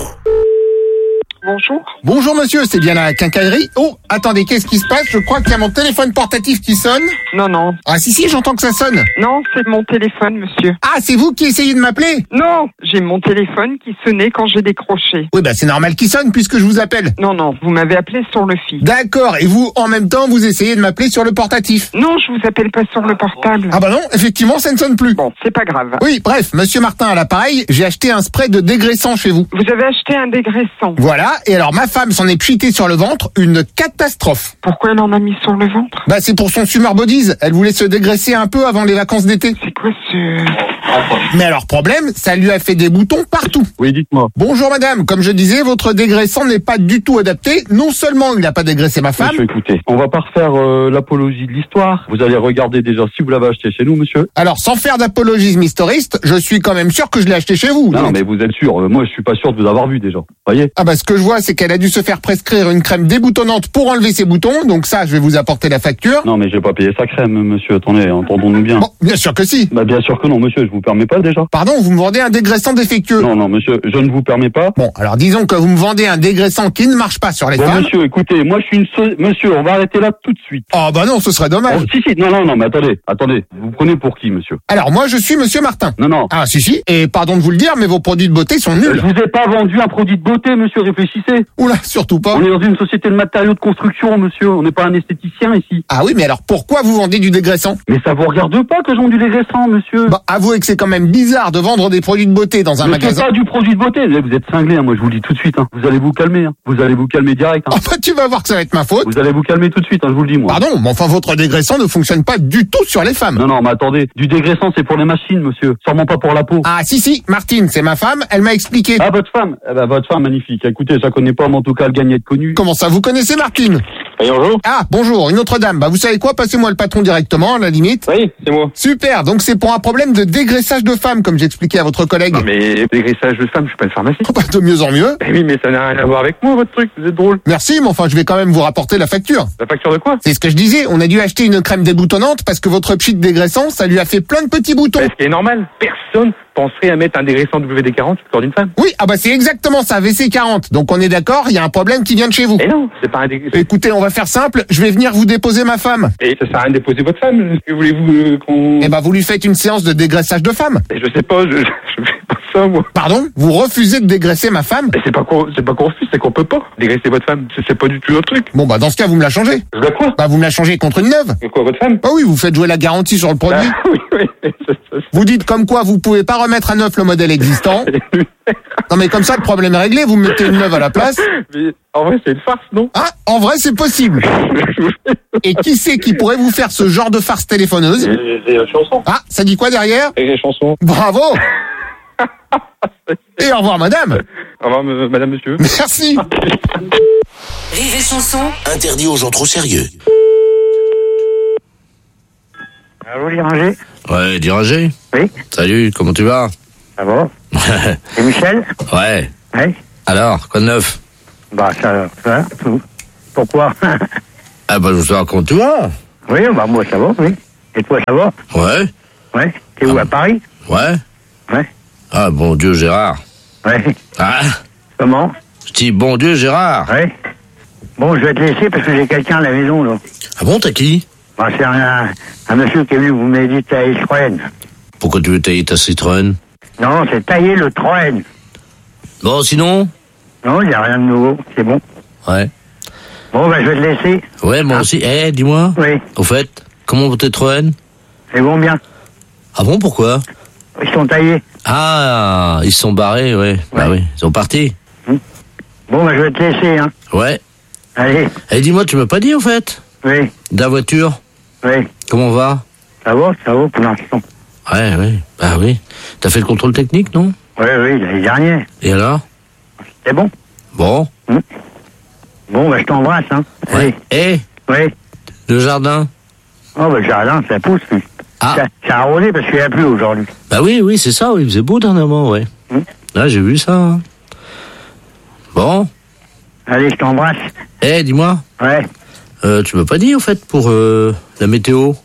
Bonjour. Bonjour monsieur, c'est bien la quincaillerie. Oh, attendez, qu'est-ce qui se passe? Je crois qu'il y a mon téléphone portatif qui sonne. Non. Ah si, j'entends que ça sonne. Non, c'est mon téléphone, monsieur. Ah, c'est vous qui essayez de m'appeler? Non, j'ai mon téléphone qui sonnait quand j'ai décroché. Oui, c'est normal qu'il sonne puisque je vous appelle. Non, vous m'avez appelé sur le fixe. D'accord, et vous, en même temps, vous essayez de m'appeler sur le portatif? Non, je vous appelle pas sur le portable. Ah non, effectivement, ça ne sonne plus. Bon, c'est pas grave. Oui, bref, monsieur Martin à l'appareil, j'ai acheté un spray de dégraissant chez vous. Vous avez acheté un dégraissant? Voilà, et alors ma femme s'en est pchitée sur le ventre, une catastrophe. Pourquoi elle en a mis sur le ventre? C'est pour son Summer Bodies, elle voulait se dégraisser un peu avant les vacances d'été. C'est quoi ce... Mais alors problème, ça lui a fait des boutons partout. Oui, dites-moi. Bonjour madame, comme je disais, votre dégraissant n'est pas du tout adapté. Non seulement il n'a pas dégraissé ma femme... Monsieur, écoutez, on va pas refaire l'apologie de l'histoire. Vous allez regarder déjà si vous l'avez acheté chez nous, monsieur. Alors, sans faire d'apologisme historiste, je suis quand même sûr que je l'ai acheté chez vous. Non, mais vous êtes sûr. Moi, je suis pas sûr de vous avoir vu déjà. Voyez? Ce que je vois, c'est qu'elle a dû se faire prescrire une crème déboutonnante pour enlever ses boutons. Donc ça, je vais vous apporter la facture. Non, mais je vais pas payer sa crème, monsieur. Attendez, entendons-nous bien. Bon, bien sûr que si. Bien sûr que non, monsieur. Je vous permets pas déjà. Pardon, vous me vendez un dégraissant défectueux. Non, monsieur, je ne vous permets pas. Bon, alors disons que vous me vendez un dégraissant qui ne marche pas sur les femmes. Monsieur, écoutez, moi je suis monsieur, on va arrêter là tout de suite. Oh non, ce serait dommage. Si, non, mais attendez. Vous prenez pour qui, monsieur? Alors moi, je suis monsieur Martin. Non. Ah, si. Et pardon de vous le dire, mais vos produits de beauté sont nuls. Je vous ai pas vendu un produit de beauté, monsieur, réfléchissez. Oula, surtout pas. On est dans une société de matériaux de construction, monsieur. On n'est pas un esthéticien ici. Ah oui, mais alors pourquoi vous vendez du dégraissant? Mais ça vous regarde pas que je vends du dégraissant, monsieur. Avouez que c'est quand même bizarre de vendre des produits de beauté dans un magasin. C'est pas du produit de beauté. Vous êtes cinglé, moi je vous le dis tout de suite. Vous allez vous calmer. Vous allez vous calmer direct. Tu vas voir que ça va être ma faute. Vous allez vous calmer tout de suite, je vous le dis, moi. Pardon, mais enfin votre dégraissant ne fonctionne pas du tout sur les femmes. Non, mais attendez. Du dégraissant, c'est pour les machines, monsieur. Sûrement pas pour la peau. Ah si, Martine, c'est ma femme, elle m'a expliqué. Ah, votre femme? Votre femme, magnifique. Écoutez, je la connais pas, mais en tout cas, elle gagne à être connue. Comment ça, vous connaissez Martine? Bonjour. Ah, bonjour, une autre dame. Vous savez quoi, passez-moi le patron directement, à la limite. Oui, c'est moi. Super, donc c'est pour un problème de dégraissage de femme, comme j'expliquais à votre collègue. Non, mais dégraissage de femme, je suis pas une pharmacie. De mieux en mieux. Oui, mais ça n'a rien à voir avec moi, votre truc, vous êtes drôle. Merci, mais enfin, je vais quand même vous rapporter la facture. La facture de quoi? C'est ce que je disais, on a dû acheter une crème déboutonnante parce que votre pchit dégraissant, ça lui a fait plein de petits boutons. Ce qui est normal, personne penserait à mettre un dégraissant WD-40 sur le corps d'une femme. Oui, c'est exactement ça, WC-40. Donc on est d'accord, il y a un problème qui vient de chez vous. Et non, c'est pas un dégraissant. Écoutez, on va faire simple, je vais venir vous déposer ma femme. Et ça sert à rien de déposer votre femme. Que voulez-vous qu'on... vous lui faites une séance de dégraissage de femme. Et je sais pas, je fais pas ça, moi. Pardon? Vous refusez de dégraisser ma femme? Et c'est pas qu'on refuse, c'est qu'on peut pas dégraisser votre femme. C'est pas du tout notre truc. Bon, dans ce cas, vous me la changez. Je la quoi? Vous me la changez contre une neuve. Et quoi, votre femme? Oui, vous faites jouer la garantie sur le produit. Oui. Vous dites comme quoi vous pouvez pas remettre à neuf le modèle existant. Non mais comme ça, le problème est réglé, vous mettez une neuve à la place. Mais en vrai, c'est une farce, non? Ah, en vrai, c'est possible. Et qui c'est qui pourrait vous faire ce genre de farce téléphoneuse? C'est la chanson. Ah, ça dit quoi derrière? Et les chansons. Bravo. Et au revoir, madame. Au revoir, madame, monsieur. Merci. Rire et Chanson. Interdit aux gens trop sérieux. Allô, Diranger? Ouais, Diranger. Oui. Salut, comment tu vas? Ça va? C'est Michel? Ouais. Oui. Alors, quoi de neuf? Bah, ça tout. Pourquoi? Ah bah, je veux savoir comment tu vas. Oui, bah, moi, ça va, oui. Et toi, ça va? Ouais. Ouais. T'es où, à Paris? Ouais. Ouais. Ah, bon Dieu, Gérard. Ouais. Ah. Comment? Je dis, bon Dieu, Gérard. Ouais. Bon, je vais te laisser parce que j'ai quelqu'un à la maison, là. Ah bon, t'as qui? Bah, c'est un monsieur qui est venu vous m'aider de tailler Citroën. Pourquoi tu veux tailler ta Citroën? Non, c'est tailler le Citroën. Bon, sinon? Non, il n'y a rien de nouveau, c'est bon. Ouais. Bon, bah, je vais te laisser. Ouais, moi aussi. Eh, dis-moi. Oui. Au fait, comment vont tes Citroën? C'est bon, bien. Ah bon, pourquoi? Ils sont taillés. Ah, ils sont barrés, ouais. Bah oui, ils sont partis. Bon, bah, je vais te laisser, hein. Ouais. Allez. Eh, dis-moi, tu m'as pas dit, au fait? Oui. De la voiture? Oui. Comment on va? Ça va pour l'instant. Ouais, oui. Bah oui. T'as fait le contrôle technique, non? Oui, l'année dernière. Et alors? C'est bon. Bon. Bon, bah, je t'embrasse, hein. Ouais. Eh? Oui. Le jardin? Oh, bah, le jardin, ça pousse, lui. Ah. Ça a arrosé parce qu'il n'y a plus aujourd'hui. Bah oui, c'est ça, oui. Il faisait beau dernièrement, ouais. Là, j'ai vu ça. Hein. Bon. Allez, je t'embrasse. Eh, dis-moi. Ouais. Tu m'as pas dit, au fait, pour la météo?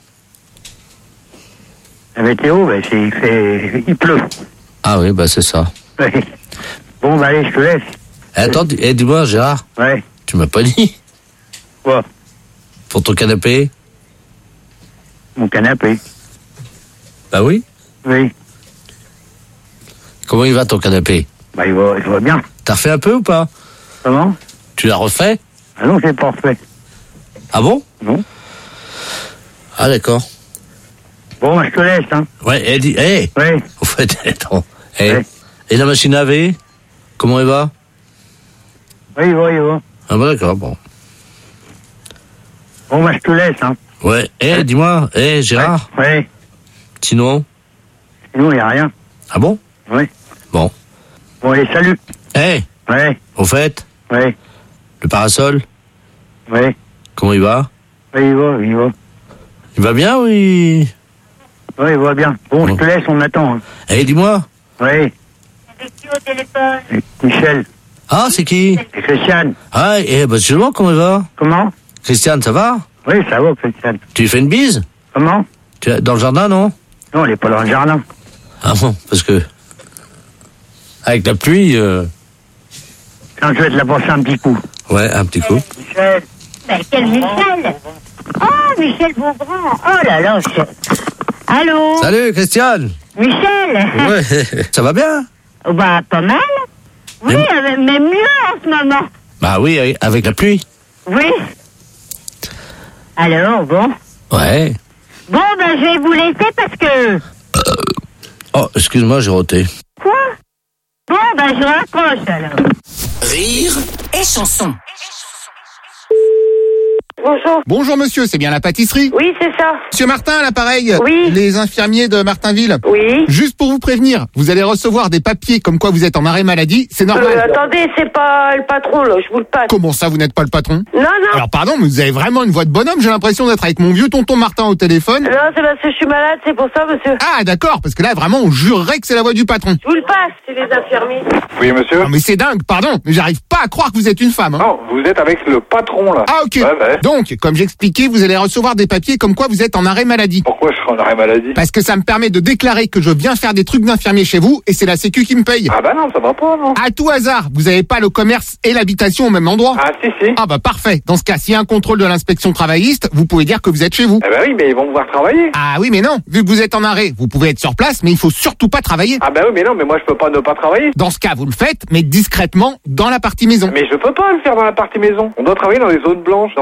La météo, bah, il pleut. Ah oui, bah c'est ça. Oui. Bon, bah, allez, je te laisse. Attends, dis-moi, Gérard. Ouais. Tu m'as pas dit? Quoi? Pour ton canapé? Mon canapé. Bah oui. Oui. Comment il va, ton canapé? Bah, il va bien. T'as refait un peu ou pas? Comment? Tu l'as refait? Ah non, c'est pas refait. Ah bon? Non. Ah d'accord. Bon, bah, je te laisse, hein. Ouais, elle dit, hé! Oui. Au fait, attends. Hey. Et la machine à laver? Comment elle va? Oui, il va. Ah bah d'accord, bon. Bon, bah, je te laisse, hein. Ouais, dis-moi, Gérard? Ouais. Sinon? Sinon, il n'y a rien. Ah bon? Oui. Bon. Bon, allez, salut. Ouais. Au fait? Ouais. Le parasol? Ouais. Comment il va? Oui, il va. Il va bien, oui? Oui, il va bien. Bon, je te laisse, on attend. Hein. Dis-moi. Oui. C'est qui au téléphone? Michel. Ah, c'est qui? C'est Christiane. Ah, justement, comment il va? Comment? Christiane, ça va? Oui, ça va, Christiane. Tu lui fais une bise? Comment? Dans le jardin, non? Non, elle est pas dans le jardin. Ah bon, parce que... Avec la pluie... Quand je vais te la passer un petit coup. Ouais, un petit coup. Michel. Ben, quel Michel? Oh, Michel Beaugrand. Oh là là, Allô? Salut, Christiane. Michel. Ouais, ça va bien? Bah, pas mal. Oui, mais mieux en ce moment. Bah oui, avec la pluie. Oui. Alors, bon. Ouais. Bon, ben, je vais vous laisser parce que... Oh, excuse-moi, j'ai roté. Quoi? Bon, ben, je raccroche, alors. Rire et Chanson. Bonjour. Bonjour monsieur, c'est bien la pâtisserie? Oui, c'est ça. Monsieur Martin à l'appareil? Oui. Les infirmiers de Martinville? Oui. Juste pour vous prévenir, vous allez recevoir des papiers comme quoi vous êtes en arrêt maladie, c'est normal. Attendez, c'est pas le patron, là, je vous le passe. Comment ça, vous n'êtes pas le patron? Non. Alors pardon, mais vous avez vraiment une voix de bonhomme, j'ai l'impression d'être avec mon vieux tonton Martin au téléphone. Non, c'est parce que je suis malade, c'est pour ça, monsieur. Ah d'accord, parce que là vraiment on jurerait que c'est la voix du patron. Je vous le passe, c'est les infirmiers. Oui, monsieur. Non mais c'est dingue, pardon, mais j'arrive pas à croire que vous êtes une femme. Hein. Non, vous êtes avec le patron, là. Ah ok. Ouais. Donc, comme j'expliquais, vous allez recevoir des papiers comme quoi vous êtes en arrêt maladie. Pourquoi je serai en arrêt maladie? Parce que ça me permet de déclarer que je viens faire des trucs d'infirmier chez vous et c'est la sécu qui me paye. Ah bah non, ça va pas, non. À tout hasard, vous avez pas le commerce et l'habitation au même endroit? Ah si. Ah bah parfait. Dans ce cas, s'il y a un contrôle de l'inspection travailliste, vous pouvez dire que vous êtes chez vous. Ah bah oui, mais ils vont me voir travailler. Ah oui, mais non. Vu que vous êtes en arrêt, vous pouvez être sur place, mais il faut surtout pas travailler. Ah bah oui, mais non, mais moi je peux pas ne pas travailler. Dans ce cas, vous le faites, mais discrètement dans la partie maison. Mais je peux pas le faire dans la partie maison. On doit travailler dans des zones blanches, dans des laboratoires.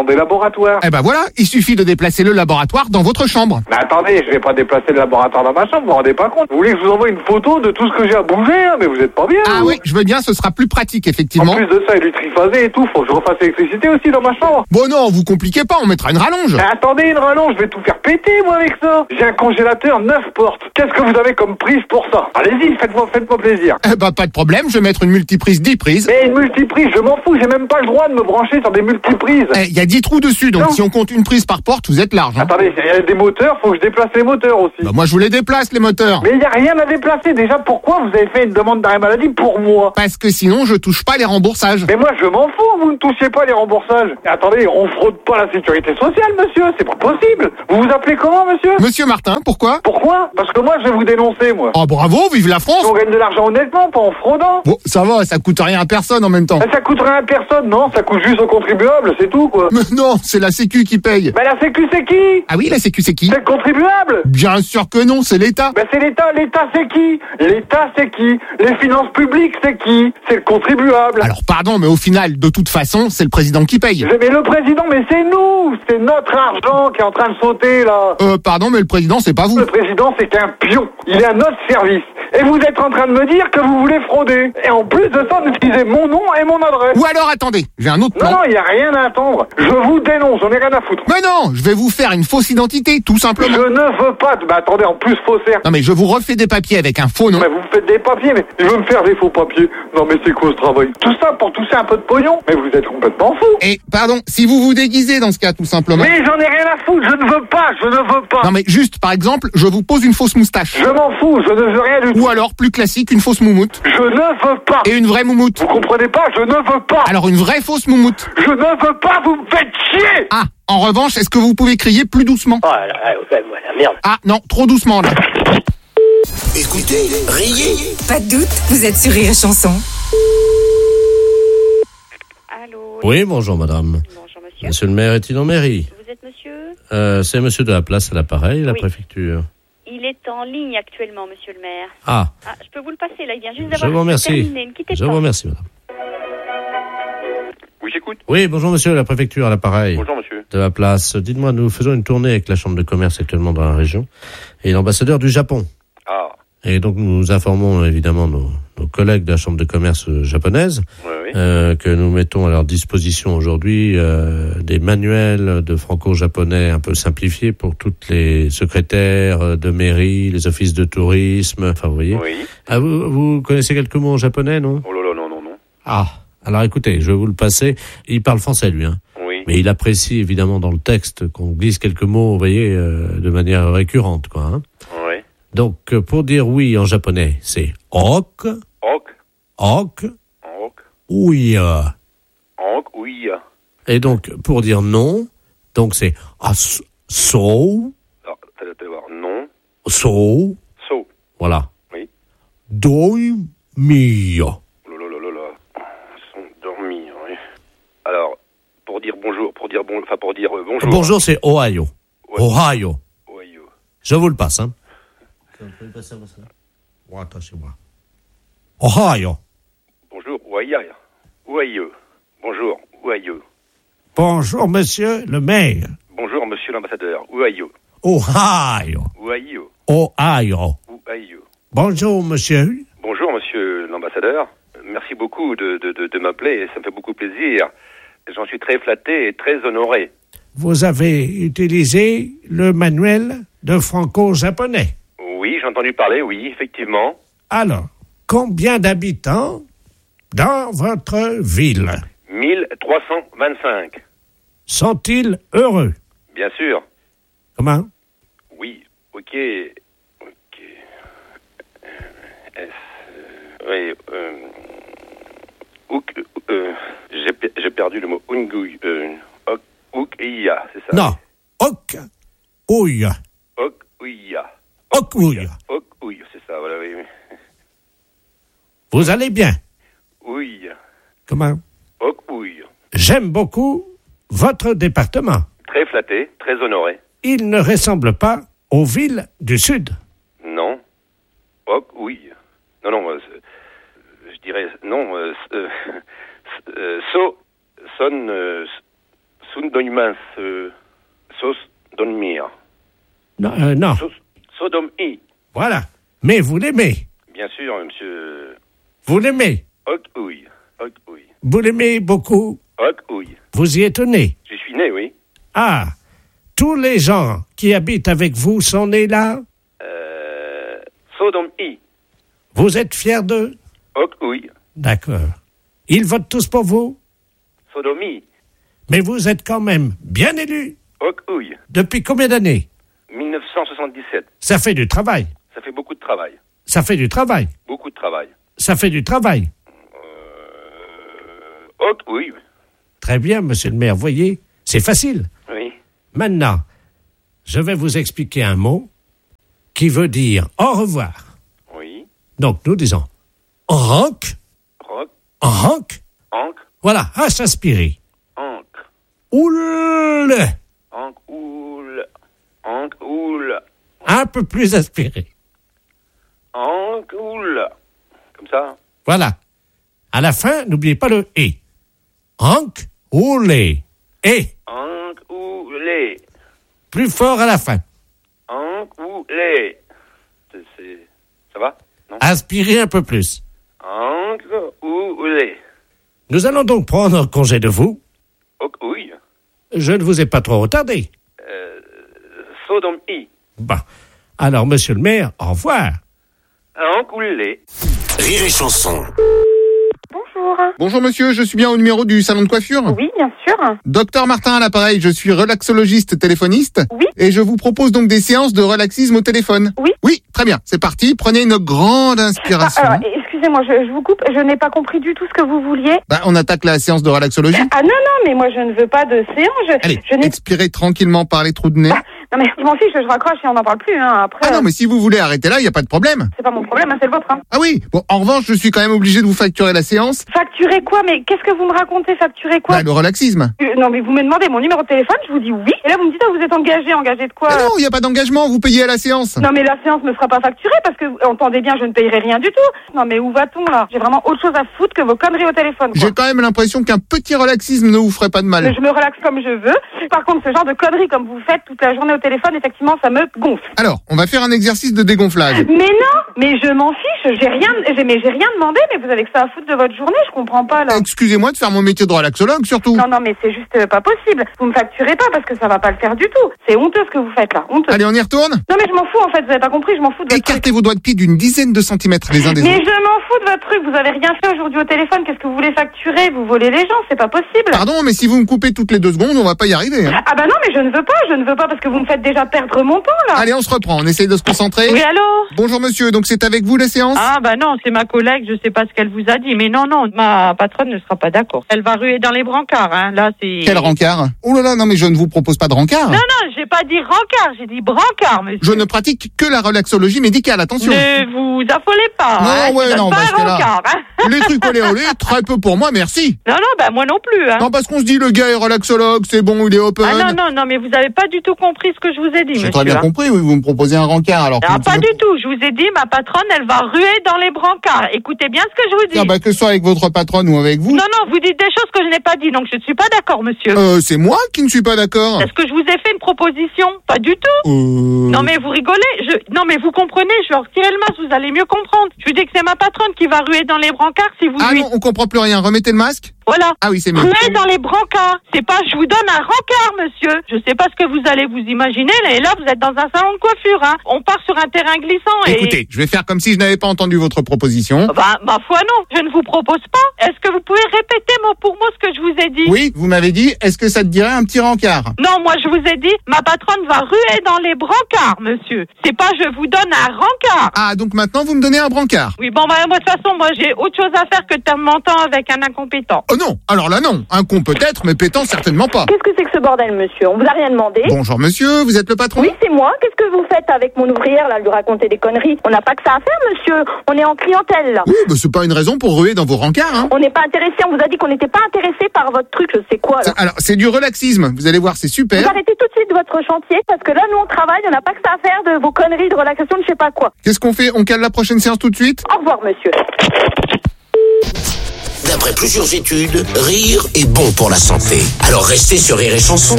laboratoire. Eh ben voilà, il suffit de déplacer le laboratoire dans votre chambre. Mais attendez, je vais pas déplacer le laboratoire dans ma chambre, vous vous rendez pas compte? Vous voulez que je vous envoie une photo de tout ce que j'ai à bouger, hein? Mais vous êtes pas bien. Ah vous. oui, je veux bien, ce sera plus pratique, effectivement. En plus de ça, il est triphasé et tout, faut que je refasse l'électricité aussi dans ma chambre. Bon non, vous compliquez pas, on mettra une rallonge. Mais attendez, une rallonge, je vais tout faire péter, moi, avec ça. J'ai un congélateur 9 portes. Qu'est-ce que vous avez comme prise pour ça? Allez-y, faites-moi plaisir. Eh ben pas de problème, je vais mettre une multiprise 10 prises. Mais une multiprise, je m'en fous, j'ai même pas le droit de me brancher sur des multiprises. Il y a 10 trous dessus, donc si on compte une prise par porte, vous êtes large. Hein. Attendez, il y a des moteurs, faut que je déplace les moteurs aussi. Bah moi je vous les déplace, les moteurs. Mais il y a rien à déplacer. Déjà, pourquoi vous avez fait une demande d'arrêt maladie pour moi? Parce que sinon, je touche pas les remboursages. Mais moi, je m'en fous, vous ne touchez pas les remboursages. Et attendez, on fraude pas la sécurité sociale, monsieur, c'est pas possible. Vous vous appelez comment, monsieur? Monsieur Martin, pourquoi? Pourquoi? Parce que moi, je vais vous dénoncer, moi. Oh bravo, vive la France! On gagne de l'argent honnêtement, pas en fraudant. Bon, ça va, ça coûte rien à personne en même temps. Mais ça coûte rien à personne, non? Ça coûte juste aux contribuables, c'est tout, quoi. Mais non, c'est la Sécu qui paye. Mais la Sécu, c'est qui? Ah oui, la Sécu, c'est qui? C'est le contribuable. Bien sûr que non, c'est l'État. Ben c'est l'État. L'État, c'est qui? L'État, c'est qui? Les finances publiques, c'est qui? C'est le contribuable. Alors pardon, mais au final, de toute façon, c'est le président qui paye. Mais le président, mais c'est nous. C'est notre argent qui est en train de sauter, là. Pardon, mais le président, c'est pas vous. Le président, c'est qu'un pion. Il est à notre service. Et vous êtes en train de me dire que vous voulez frauder. Et en plus de ça, vous utilisez mon nom et mon adresse. Ou alors, attendez, j'ai un autre plan. Non, il n'y a rien à attendre. Je vous dénonce, j'en ai rien à foutre. Mais non, je vais vous faire une fausse identité, tout simplement. Je ne veux pas. Bah attendez, en plus, faussaire. Non mais je vous refais des papiers avec un faux nom. Mais vous me faites des papiers, mais je veux me faire des faux papiers. Non mais c'est quoi ce travail? Tout ça pour toucher un peu de pognon? Mais vous êtes complètement fou. Et pardon, si vous vous déguisez dans ce cas, tout simplement. Mais j'en ai rien à foutre, je ne veux pas, je ne veux pas. Non mais juste, par exemple, je vous pose une fausse moustache. Je m'en fous, je ne veux rien du tout. Ou alors, plus classique, une fausse moumoute. Je ne veux pas. Et une vraie moumoute. Vous comprenez pas, je ne veux pas. Alors une vraie fausse moumoute. Je ne veux pas, vous me faites chier. Ah, en revanche, est-ce que vous pouvez crier plus doucement? Oh la merde. Ah non, trop doucement là. Écoutez, riez. Pas de doute, vous êtes sur Rire et Chanson. Allô? Oui, bonjour madame. Bonjour monsieur. Monsieur le maire est-il en mairie? Vous êtes monsieur? C'est monsieur de la place à l'appareil, la Oui. préfecture. Il est en ligne actuellement, monsieur le maire. Ah, Je peux vous le passer, là, il vient juste je d'avoir vous remercie. terminé. Ne quittez Je pas. vous remercie madame. Oui, j'écoute. Oui, bonjour monsieur, la préfecture à l'appareil. Bonjour, monsieur. De la place. Dites-moi, nous faisons une tournée avec la chambre de commerce actuellement dans la région et l'ambassadeur du Japon. Ah. Et donc nous informons évidemment nos collègues de la chambre de commerce japonaise que nous mettons à leur disposition aujourd'hui des manuels de franco-japonais un peu simplifiés pour toutes les secrétaires de mairie, les offices de tourisme, enfin vous voyez. Oui. Ah, vous connaissez quelques mots en japonais, non? Oh là là, non. Ah, alors écoutez, je vais vous le passer. Il parle français lui, hein. Oui. Mais il apprécie évidemment dans le texte qu'on glisse quelques mots, vous voyez, de manière récurrente, quoi. Hein. Oui. Donc, pour dire oui en japonais, c'est ok, Ok. ok, Ok. oui. Ok, oui. Et donc, pour dire non, donc c'est so, Alors, t'allais voir. Non. so, So. voilà. Oui. Doi mi. Oh là là. Ils sont dormis, oui. Alors, pour dire bonjour, bonjour. Bonjour, c'est Ohio. Ouais. Ohio. Ohio. Je vous le passe, hein. Vous pouvez passer à moi. Attendez-moi. Ohio. Bonjour, Ohio. Ohio. Bonjour, Ohio. Bonjour, monsieur le maire. Bonjour, monsieur l'ambassadeur. Ohio. Ohio. Ohio. Ohio. Ohio. Bonjour, monsieur. Bonjour, monsieur l'ambassadeur. Merci beaucoup de m'appeler, ça me fait beaucoup plaisir. J'en suis très flatté et très honoré. Vous avez utilisé le manuel de franco-japonais. Oui, j'ai entendu parler, oui, effectivement. Alors, combien d'habitants dans votre ville 1325. sont-ils heureux? Bien sûr. Comment? Oui, ok. Oui, j'ai perdu le mot Ungui. Iya, c'est ça? Non. Ok. Ouya. Ouya. Ok. Ouya. Ouya, c'est ça, voilà, oui. Vous allez bien? Oui. Comment? Ouya. J'aime beaucoup votre département. Très flatté, très honoré. Il ne ressemble pas aux villes du Sud. Non. Oui. Non, je dirais non. Sundoimans, Sos Donmir. Non. Sodomie. Voilà. Mais vous l'aimez. Bien sûr, monsieur. Vous l'aimez. Okouille. Vous l'aimez beaucoup. Okouille. Vous y êtes né. Je suis né, oui. Ah. Tous les gens qui habitent avec vous sont nés là. Sodomie. Vous êtes fiers d'eux. Okouille. D'accord. Ils votent tous pour vous. Sodomie. Mais vous êtes quand même bien élu. Okouille. Depuis combien d'années? 1977. Ça fait du travail. Ça fait beaucoup de travail. Ça fait du travail. Beaucoup de travail. Ça fait du travail. Oui. Très bien, monsieur le maire. Voyez, c'est facile. Oui. Maintenant, je vais vous expliquer un mot qui veut dire au revoir. Oui. Donc, nous disons rank. Rock. Rank. Anc. Voilà, à s'inspirer. Anc. Oule. Anc. Oule. Anc. Oule. Un peu plus aspiré. Anc. Oule. Comme ça. Voilà. À la fin, n'oubliez pas le « et ». Hank oule. Et. Anc. Oule. Plus fort à la fin. Anc. Oule. Ça va? Non. Aspirez un peu plus. Anc. Oule. Nous allons donc prendre congé de vous. Oui. Je ne vous ai pas trop retardé. Sodomie. Bon. Alors, monsieur le maire, au revoir. Anc. Oule. Rire et chanson. Bonjour. Bonjour monsieur, je suis bien au numéro du salon de coiffure. Oui, bien sûr. Docteur Martin à l'appareil, je suis relaxologiste téléphoniste. Oui. Et je vous propose donc des séances de relaxisme au téléphone. Oui. Oui, très bien, c'est parti, prenez une grande inspiration. Alors, excusez-moi, je vous coupe, je n'ai pas compris du tout ce que vous vouliez. On attaque la séance de relaxologie. Ah non, mais moi je ne veux pas de séance. Allez, je n'ai... expirez tranquillement par les trous de nez. Non mais je m'en fiche, je raccroche et on n'en parle plus. Après, Ah non, mais si vous voulez arrêter là, il n'y a pas de problème. c'est pas mon problème, c'est le vôtre. Ah oui, bon, en revanche, je suis quand même obligé de vous facturer la séance. Facturer quoi? Mais qu'est-ce que vous me racontez? Facturer quoi? Le relaxisme. Non mais vous me demandez mon numéro de téléphone, je vous dis oui. Et là vous me dites vous êtes engagé de quoi? Non, il n'y a pas d'engagement, vous payez à la séance. Non mais la séance ne sera pas facturée parce que, entendez bien, je ne payerai rien du tout. Non mais où va-t-on là? J'ai vraiment autre chose à foutre que vos conneries au téléphone. J'ai quand même l'impression qu'un petit relaxisme ne vous ferait pas de mal. Mais je me relaxe comme je veux. Par contre, ce genre de conneries comme vous faites toute la journée au téléphone, effectivement, ça me gonfle. Alors, on va faire un exercice de dégonflage. Mais non, mais je m'en fiche, j'ai rien demandé, mais vous avez que ça à foutre de votre journée, je comprends pas là. Excusez-moi de faire mon métier de relaxologue, surtout. Non, mais c'est juste pas possible. Vous me facturez pas parce que ça va pas le faire du tout. C'est honteux ce que vous faites là, honteux. Allez, on y retourne? Non mais je m'en fous en fait, vous avez pas compris, je m'en fous de votre Écartez vos doigts de pied d'une dizaine de centimètres les uns des Mais autres. je m'en fous de votre truc, vous avez rien fait aujourd'hui au téléphone, qu'est-ce que vous voulez facturer? Vous volez les gens, c'est pas possible. Pardon, mais si vous me coupez toutes les 2 secondes, on va pas y arriver. Hein. Ah bah non, mais je ne veux pas parce que vous me faites déjà perdre mon temps là. Allez, on se reprend, on essaye de se concentrer. Oui, allô? Bonjour monsieur, donc c'est avec vous la séance? Ah bah non, c'est ma collègue, je sais pas ce qu'elle vous a dit, mais non, ma patronne ne sera pas d'accord. Elle va ruer dans les brancards, hein, là c'est... Quel rencard? Oh là là, non mais je ne vous propose pas de rencard. Non, j'ai pas dit rencard, j'ai dit brancard, monsieur. Je ne pratique que la relaxologie médicale, attention. Ne vous affolez pas, non, hein, ouais, non, pas parce un que là, rencard, hein. les trucs olé, très peu pour moi, merci. Non, bah moi non plus, hein. Non, parce qu'on se dit le gars est relaxologue, c'est bon, il est open. Ah non, mais vous avez pas du tout compris ce que je vous ai dit, monsieur. J'ai très bien compris, oui, vous me proposez un rencard, alors. Ah, pas du tout, je vous ai dit, ma patronne, elle va ruer dans les brancards. Écoutez bien ce que je vous dis. Ah bah, que ce soit avec votre patronne ou avec vous. Non, vous dites des choses que je n'ai pas dit, donc je ne suis pas d'accord, monsieur. C'est moi qui ne suis pas d'accord. Est-ce que je vous ai fait une proposition? Pas du tout. Non, mais vous rigolez. Non, mais vous comprenez, je vais retirer le masque, vous allez mieux comprendre. Je vous dis que c'est ma patronne qui va ruer dans les brancards si vous... Ah non, on comprend plus rien, remettez le masque. Voilà. Ah oui, c'est mieux. Ruer dans les brancards. C'est pas, je vous donne un rencard, monsieur. Je sais pas ce que vous allez vous imaginer, et là, vous êtes dans un salon de coiffure, hein. On part sur un terrain glissant et... Écoutez, je vais faire comme si je n'avais pas entendu votre proposition. Bah, ma foi, non. Je ne vous propose pas. Est-ce que vous pouvez répéter mot pour mot ce que je vous ai dit? Oui, vous m'avez dit, est-ce que ça te dirait un petit rencard? Non, moi, je vous ai dit, ma patronne va ruer dans les brancards, monsieur. C'est pas, je vous donne un rencard. Ah, donc maintenant, vous me donnez un brancard? Oui, bon, bah, moi, de toute façon, moi, j'ai autre chose à faire que de perdre mon temps avec un incompétent. Oh non, alors là, non. Un con peut-être, mais pétant certainement pas. Qu'est-ce que c'est que ce bordel, monsieur? On vous a rien demandé. Bonjour, monsieur, vous êtes le patron? Oui, c'est moi. Qu'est-ce que vous faites avec mon ouvrière, là, lui raconter des conneries? On n'a pas que ça à faire, monsieur. On est en clientèle, là. Oui, bah, c'est pas une raison pour ruer dans vos rencards, hein. On n'est pas intéressé. On vous a dit qu'on n'était pas intéressé par votre truc, je sais quoi, là. Alors, c'est du relaxisme. Vous allez voir, c'est super. Vous arrêtez tout de suite votre chantier, parce que là, nous, on travaille. On n'a pas que ça à faire de vos conneries de relaxation, de je sais pas quoi. Qu'est-ce qu'on fait? On cale la prochaine séance tout de suite? Au revoir, monsieur. d'après plusieurs études, rire est bon pour la santé. Alors restez sur Rire et Chanson.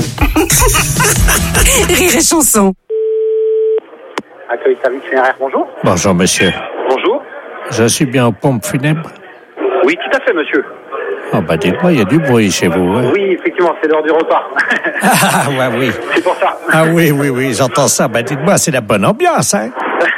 Rire et Chanson. Accueil service funéraire, bonjour. Bonjour, monsieur. Bonjour. Je suis bien aux pompes funèbres? Oui, tout à fait, monsieur. Oh, bah, dites-moi, il y a du bruit chez vous, hein? Oui, effectivement, c'est l'heure du repas. Ah, ouais, oui. C'est pour ça. Ah, oui, j'entends ça. Bah, dites-moi, c'est la bonne ambiance, hein?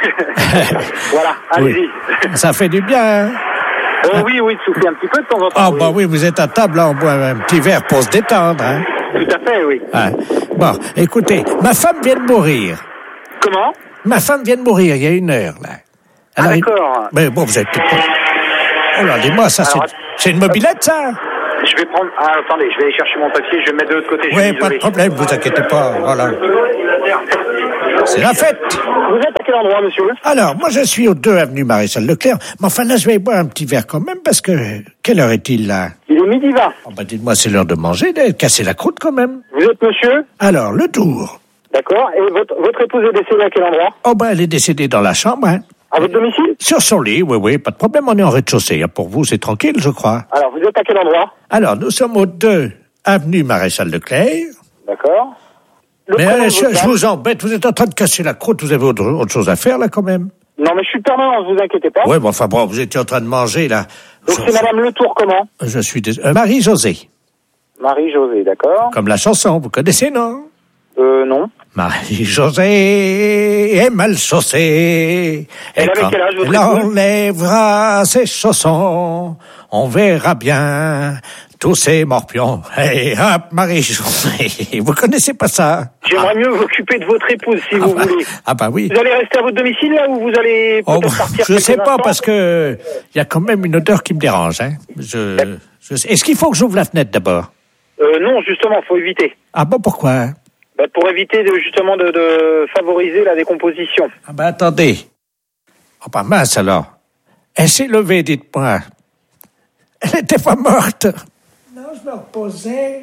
Voilà, allez-y. Oui. Ça fait du bien, hein? Oui, soufflez un petit peu de temps en temps. Ah, bah oui, vous êtes à table, là, on boit un petit verre pour se détendre, hein? Tout à fait, oui. Ah. Bon, écoutez, ma femme vient de mourir. Comment? Ma femme vient de mourir il y a 1 heure, là. Alors, d'accord. Mais bon, vous êtes tout... Oh là, dis-moi, ça, c'est une mobilette, ça? Je vais prendre... Ah, attendez, je vais aller chercher mon papier, je vais me mettre de l'autre côté. Oui, pas de problème, vous inquiétez pas, voilà. C'est la fête. Vous êtes à quel endroit, monsieur? Alors, moi, je suis aux 2 avenue Maréchal Leclerc, mais enfin, là, je vais boire un petit verre quand même, parce que... Quelle heure est-il, là? Il est 12h20. Oh, bah, dites-moi, c'est l'heure de manger, de casser la croûte, quand même. Vous êtes monsieur? Alors, le tour. D'accord, et votre épouse est décédée à quel endroit? Oh, ben, elle est décédée dans la chambre, hein. À votre domicile? Sur son lit, oui, pas de problème, on est en rez-de-chaussée. Pour vous, c'est tranquille, je crois. Alors, vous êtes à quel endroit? Alors, nous sommes aux 2 avenue Maréchal Leclerc. D'accord. Mais je vous embête, vous êtes en train de casser la croûte, vous avez autre chose à faire, là, quand même? Non, mais je suis permanent, vous inquiétez pas. Oui, bon, enfin, bon, vous étiez en train de manger, là. Donc, c'est Madame Letour, comment? Je suis désolé. Marie-Josée. Marie-Josée, d'accord. Comme la chanson, vous connaissez, non? Non. Marie-Josée est mal chaussée. Elle avait quel âge, votre elle enlèvera ses chaussons, on verra bien tous ces morpions. Hey, hop, Marie-Josée. Vous connaissez pas ça? J'aimerais mieux m'occuper de votre épouse, si vous voulez. Ah bah oui. Vous allez rester à votre domicile, là, ou vous allez peut-être partir? Je sais pas, parce que il y a quand même une odeur qui me dérange, hein. Est-ce qu'il faut que j'ouvre la fenêtre d'abord? Non, justement, faut éviter. Ah bon, pourquoi? Pour éviter justement de favoriser la décomposition. Ah ben attendez. Oh bah mince alors. Elle s'est levée, dites-moi. Elle n'était pas morte. Non, je me reposais.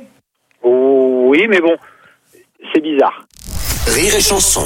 Oh, oui, mais bon, c'est bizarre. Rire et Chanson.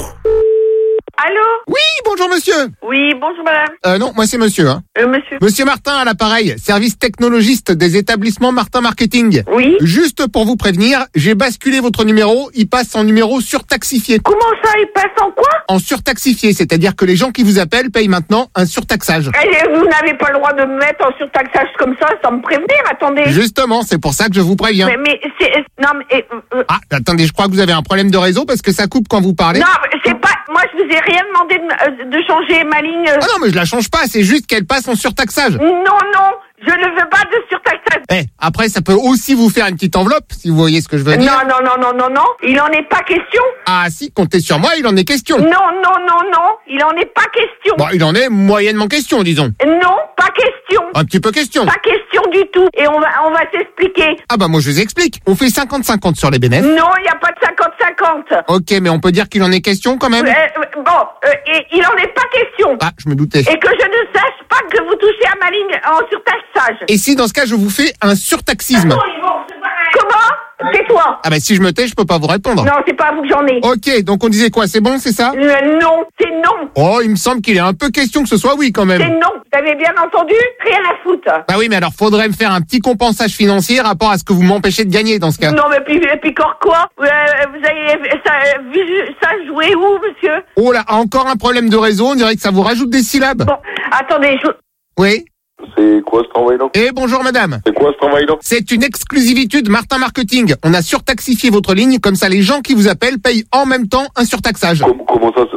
Allô? Oui, bonjour monsieur. Oui, bonjour madame. Non, moi c'est monsieur, hein. Monsieur. Monsieur Martin à l'appareil, service technologiste des établissements Martin Marketing. Oui. Juste pour vous prévenir, j'ai basculé votre numéro, il passe en numéro surtaxifié. Comment ça, il passe en quoi? En surtaxifié, c'est-à-dire que les gens qui vous appellent payent maintenant un surtaxage. Et vous n'avez pas le droit de me mettre en surtaxage comme ça sans me prévenir, attendez. Justement, c'est pour ça que je vous préviens. Mais c'est... Non, mais... Ah, attendez, je crois que vous avez un problème de réseau parce que ça coupe quand vous parlez. Non, c'est pas... Moi, je vous ai rien demandé de changer ma ligne. Ah non, mais je la change pas, c'est juste qu'elle passe en surtaxage. Non, je ne veux pas de surtaxage. Après, ça peut aussi vous faire une petite enveloppe, si vous voyez ce que je veux dire. Non, il en est pas question. Ah si, comptez sur moi, il en est question. Non, il en est pas question. Bon, il en est moyennement question, disons. Non, pas question. Un petit peu question. Pas question du tout. Et on va s'expliquer. Ah bah moi je vous explique. On fait 50-50 sur les bénéfices. Non, il n'y a pas de 50-50. Ok, mais on peut dire qu'il en est question quand même. Et il en est pas question. Ah, je me doutais. Et que je ne sache pas que vous touchez à ma ligne en surtaxage. Et si dans ce cas je vous fais un surtaxisme? Comment? Tais-toi. Ah bah si je me tais, je peux pas vous répondre. Non, c'est pas à vous que j'en ai. Ok, donc on disait quoi? C'est bon, c'est ça? Non, c'est non. Oh, il me semble qu'il est un peu question que ce soit oui quand même. C'est non. Vous avez bien entendu? Rien à foutre. Bah oui, mais alors faudrait me faire un petit compensage financier rapport à ce que vous m'empêchez de gagner dans ce cas. Non, mais puis quoi? Vous avez vu ça jouer où, monsieur? Oh là, encore un problème de réseau, on dirait que ça vous rajoute des syllabes. Bon, attendez, Oui? C'est quoi ce travail-là? Bonjour madame. C'est quoi ce travail-là? C'est une exclusivité de Martin Marketing. On a surtaxifié votre ligne, comme ça les gens qui vous appellent payent en même temps un surtaxage. Comment ça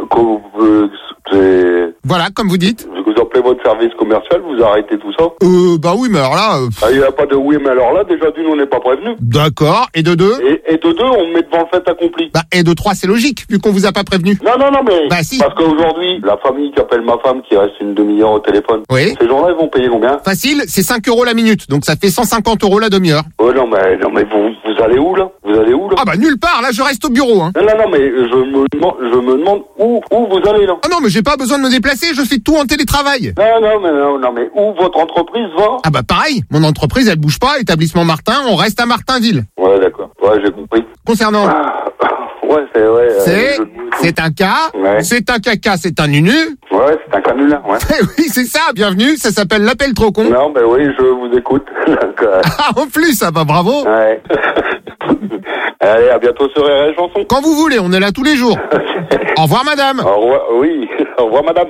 Voilà, comme vous dites. Vous appelez votre service commercial, vous arrêtez tout ça? Bah oui, mais alors là... Il n'y a pas de oui, mais alors là, déjà d'une, on n'est pas prévenu. D'accord, et de deux? Et de deux, on me met devant le fait accompli. Et de trois, c'est logique, vu qu'on vous a pas prévenu. Non, mais... Bah si. Parce qu'aujourd'hui, la famille qui appelle ma femme, qui reste une demi-heure au téléphone, oui. Ces gens-là, ils vont payer combien? Facile, c'est 5 € la minute, donc ça fait 150 € la demi-heure. Oh non, mais vous allez où, là? Ah bah nulle part, là je reste au bureau, hein. Non, mais je me demande où vous allez, là. Ah non, mais j'ai pas besoin de me déplacer, je fais tout en télétravail. Non, mais où votre entreprise va? Ah bah pareil, mon entreprise elle bouge pas, établissement Martin, on reste à Martinville. Ouais, d'accord, ouais, j'ai compris. Concernant... Ouais, c'est vrai. C'est un cas, ouais. C'est un caca, c'est un nunu. Ouais, c'est un canular, ouais. Oui, c'est ça, bienvenue, ça s'appelle l'appel trop con. Non, ben oui, je vous écoute. Donc, Ah, en plus, ça va, bravo. ouais. Allez, à bientôt sur RR Chanson. Quand vous voulez, on est là tous les jours. Au revoir, madame. Au revoir, oui. Au revoir, madame.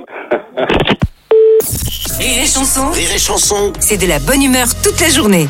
Rire et chanson, Rire et Chanson. c'est de la bonne humeur toute la journée.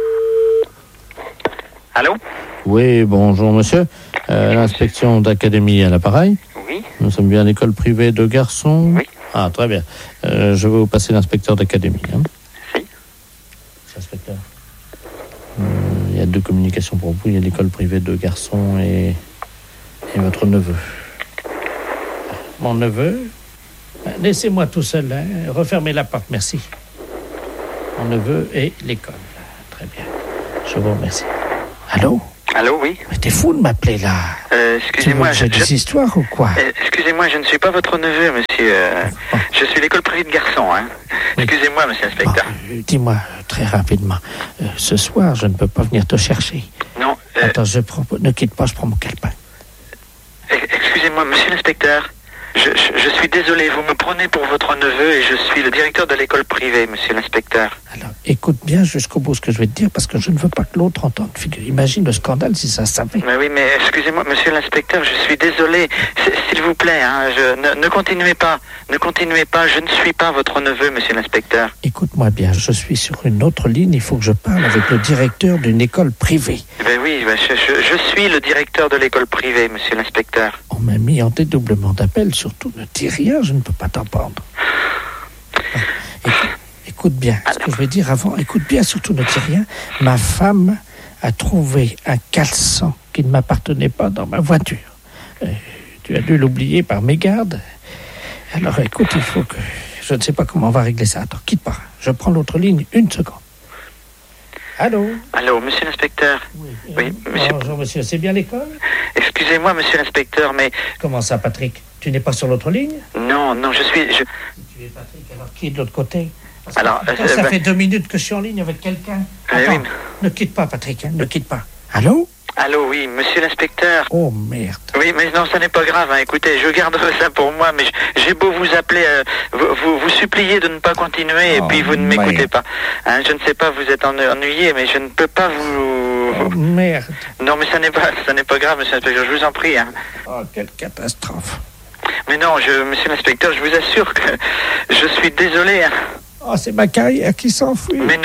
Allô? Oui, bonjour monsieur. L'inspection d'académie à l'appareil. Oui. Nous sommes bien à l'école privée de garçons. Oui. Ah, très bien. Je vais vous passer l'inspecteur d'académie. Hein. Si. Inspecteur. Il y a 2 communications pour vous. Il y a l'école privée de garçons et votre neveu. Mon neveu. Laissez-moi tout seul. Hein. Refermez la porte, merci. Mon neveu et l'école. Très bien. Je vous remercie. Allô? Allô, oui. Mais t'es fou de m'appeler là. Excusez-moi. J'ai des histoires ou quoi? Excusez-moi, je ne suis pas votre neveu, monsieur. Je suis l'école privée de garçons, hein. Excusez-moi, monsieur l'inspecteur. Dis-moi très rapidement. Ce soir, je ne peux pas venir te chercher. Non. Attends, ne quitte pas, je prends mon calepin. Excusez-moi, monsieur l'inspecteur. Je suis désolé, vous me prenez pour votre neveu et je suis le directeur de l'école privée, monsieur l'inspecteur. Alors, écoute bien jusqu'au bout ce que je vais te dire, parce que je ne veux pas que l'autre entende. Imagine le scandale si ça savait. Mais oui, mais excusez-moi, monsieur l'inspecteur, je suis désolé. S'il vous plaît, hein, ne continuez pas. Ne continuez pas, je ne suis pas votre neveu, monsieur l'inspecteur. Écoute-moi bien, je suis sur une autre ligne, il faut que je parle avec le directeur d'une école privée. Ben oui, je suis le directeur de l'école privée, monsieur l'inspecteur. On m'a mis en dédoublement d'appel, surtout ne dis rien, je ne peux pas t'entendre. Écoute bien, ce que je vais dire avant, écoute bien, surtout ne dis rien. Ma femme a trouvé un caleçon qui ne m'appartenait pas dans ma voiture. Tu as dû l'oublier par mégarde. Alors écoute, il faut que... Je ne sais pas comment on va régler ça. Attends, quitte pas. Je prends l'autre ligne, 1 seconde. Allô? Allô, monsieur l'inspecteur. Oui, monsieur. Bonjour, monsieur. C'est bien l'école? Excusez-moi, monsieur l'inspecteur, mais... Comment ça, Patrick? Tu n'es pas sur l'autre ligne? Non, je suis... Tu es Patrick, alors qui est de l'autre côté? Alors, ça fait 2 minutes que je suis en ligne avec quelqu'un. Attends, oui, ne quitte pas, Patrick, hein, ne quitte pas. Allô? Allô, oui, monsieur l'inspecteur. Oh, merde. Oui, mais non, ça n'est pas grave, hein. Écoutez, je garderai ça pour moi, mais j'ai beau vous appeler, vous supplier de ne pas continuer, et puis vous ne m'écoutez pas. Hein, je ne sais pas, vous êtes ennuyé, mais je ne peux pas vous... Oh, merde. Non, mais ça n'est pas grave, monsieur l'inspecteur, je vous en prie, hein. Oh, quelle catastrophe. Mais non, monsieur l'inspecteur, je vous assure que je suis désolé, hein. Oh, c'est ma carrière qui s'enfuit. Mais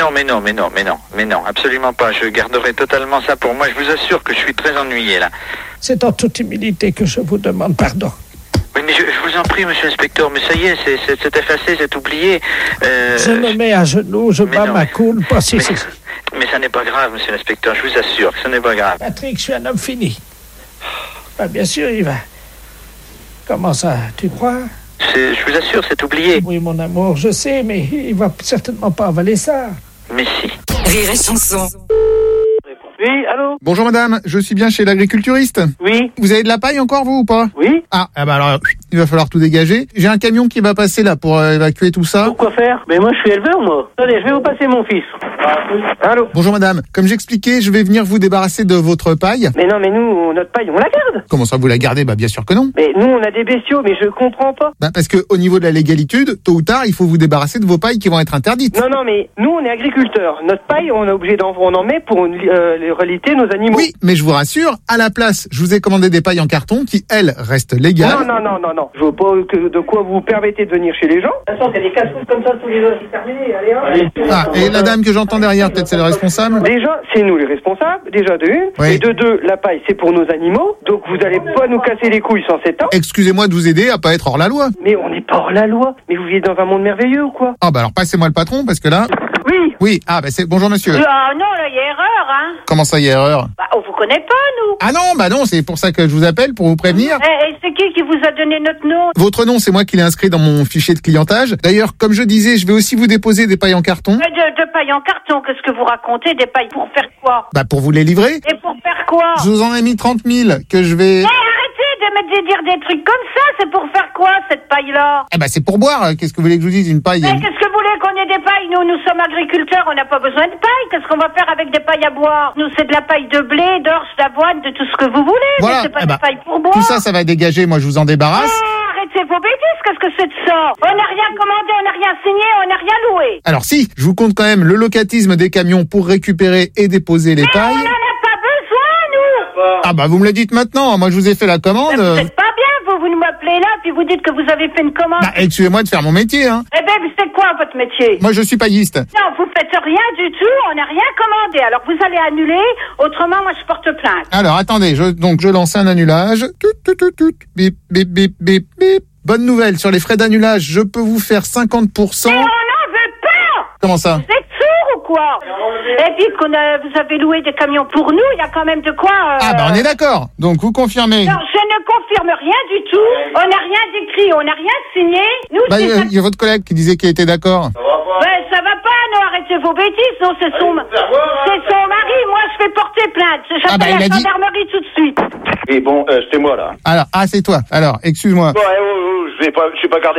non, absolument pas. Je garderai totalement ça pour moi. Je vous assure que je suis très ennuyé, là. C'est en toute humilité que je vous demande pardon. Oui, mais je vous en prie, monsieur l'inspecteur, mais ça y est, c'est effacé, c'est oublié. Je me mets à genoux, je bats ma coule. Mais ça n'est pas grave, monsieur l'inspecteur, je vous assure que ce n'est pas grave. Patrick, je suis un homme fini. Bah, bien sûr, il va... Comment ça, tu crois? Je vous assure, c'est oublié. Oui, mon amour, je sais, mais il va certainement pas avaler ça. Mais si. Rire et chanson. Oui, allô? Bonjour madame, je suis bien chez l'agriculturiste. Oui. Vous avez de la paille encore vous ou pas? Oui. Ah bah alors, il va falloir tout dégager. J'ai un camion qui va passer là pour évacuer tout ça. Pourquoi faire? Mais moi je suis éleveur, moi. Attendez, je vais vous passer mon fils. Allô? Bonjour madame, comme j'expliquais, je vais venir vous débarrasser de votre paille. Mais non, mais nous, notre paille, on la garde. Comment ça vous la gardez? Bah bien sûr que non. Mais nous, on a des bestiaux, mais je comprends pas. Bah parce que au niveau de la légalitude, tôt ou tard, il faut vous débarrasser de vos pailles qui vont être interdites. Non, mais nous, on est agriculteurs. Notre paille, on est obligé on en met pour reliter nos animaux. Oui, mais je vous rassure, à la place, je vous ai commandé des pailles en carton qui, elles, restent légales. Non. Je vois pas de quoi vous permettez de venir chez les gens. De toute façon, c'est des casse-coups comme ça tous les jours, c'est terminé. Allez, Ah, et la dame que j'entends derrière, peut-être c'est le responsable? Déjà, c'est nous les responsables, déjà de une. Oui. Et de deux, la paille, c'est pour nos animaux. Donc vous allez pas nous casser les couilles sans 7 ans. Excusez-moi de vous aider à pas être hors la loi. Mais on n'est pas hors la loi. Mais vous vivez dans un monde merveilleux ou quoi? Ah bah alors passez-moi le patron, parce que là... Oui. Oui, ah bah c'est... Bonjour monsieur. Ah non, là, il y a erreur, hein. Comment ça, il y a erreur? Bah, on vous connaît pas, nous. Ah non, bah non, c'est pour ça que je vous appelle, pour vous prévenir. Et c'est qui vous a donné notre nom? Votre nom, c'est moi qui l'ai inscrit dans mon fichier de clientage. D'ailleurs, comme je disais, je vais aussi vous déposer des pailles en carton. De paille en carton, qu'est-ce que vous racontez? Des pailles pour faire quoi? Bah pour vous les livrer. Et pour faire quoi? Je vous en ai mis 30 000 que je vais... Arrêtez de dire des trucs comme ça, c'est pour faire quoi, cette paille-là? Eh bah c'est pour boire, qu'est-ce que vous voulez que je vous dise, une paille? Mais qu'est-ce que vous voulez qu'on ait des pailles? Nous sommes agriculteurs, on n'a pas besoin de paille. Qu'est-ce qu'on va faire avec des pailles à boire? Nous, c'est de la paille de blé, d'orge, d'avoine, de tout ce que vous voulez. Voilà. Mais c'est pas des pailles pour boire. Tout ça, ça va dégager, moi je vous en débarrasse. Arrêtez arrêtez vos bêtises, qu'est-ce que c'est de ça? On n'a rien commandé, on n'a rien signé, on n'a rien loué. Alors si, je vous compte quand même le locatisme des camions pour récupérer et déposer les pailles. On n'en a pas besoin, nous. Ah bah vous me le dites maintenant, moi je vous ai fait la commande. Vous êtes pas bien, vous nous m'appelez là, puis vous dites que vous avez fait une commande. Bah excusez-moi de faire mon métier, hein. Eh ben, c'est quoi votre métier? Moi je suis pailliste. Non, vous faites rien du tout, on n'a rien commandé. Alors vous allez annuler, autrement moi je porte plainte. Alors attendez, je lance un annulage. Bip, bip, bip, bip, bip. Bonne nouvelle, sur les frais d'annulage, je peux vous faire 50%. Mais on n'en veut pas! Comment ça? Vous êtes sourds ou quoi? Et puis vous avez loué des camions pour nous, il y a quand même de quoi... Ah bah on est d'accord, donc vous confirmez. Non, je ne confirme rien du tout, on n'a rien d'écrit, on n'a rien signé. Nous, bah il y a votre collègue qui disait qu'il était d'accord. Ben ça va pas, non, arrêtez vos bêtises, non, c'est son mari, moi je fais porter plainte, j'appelle la gendarmerie tout de suite. Et bon, c'est moi là. Alors, c'est toi, alors, excuse-moi. Bon, je vais pas garder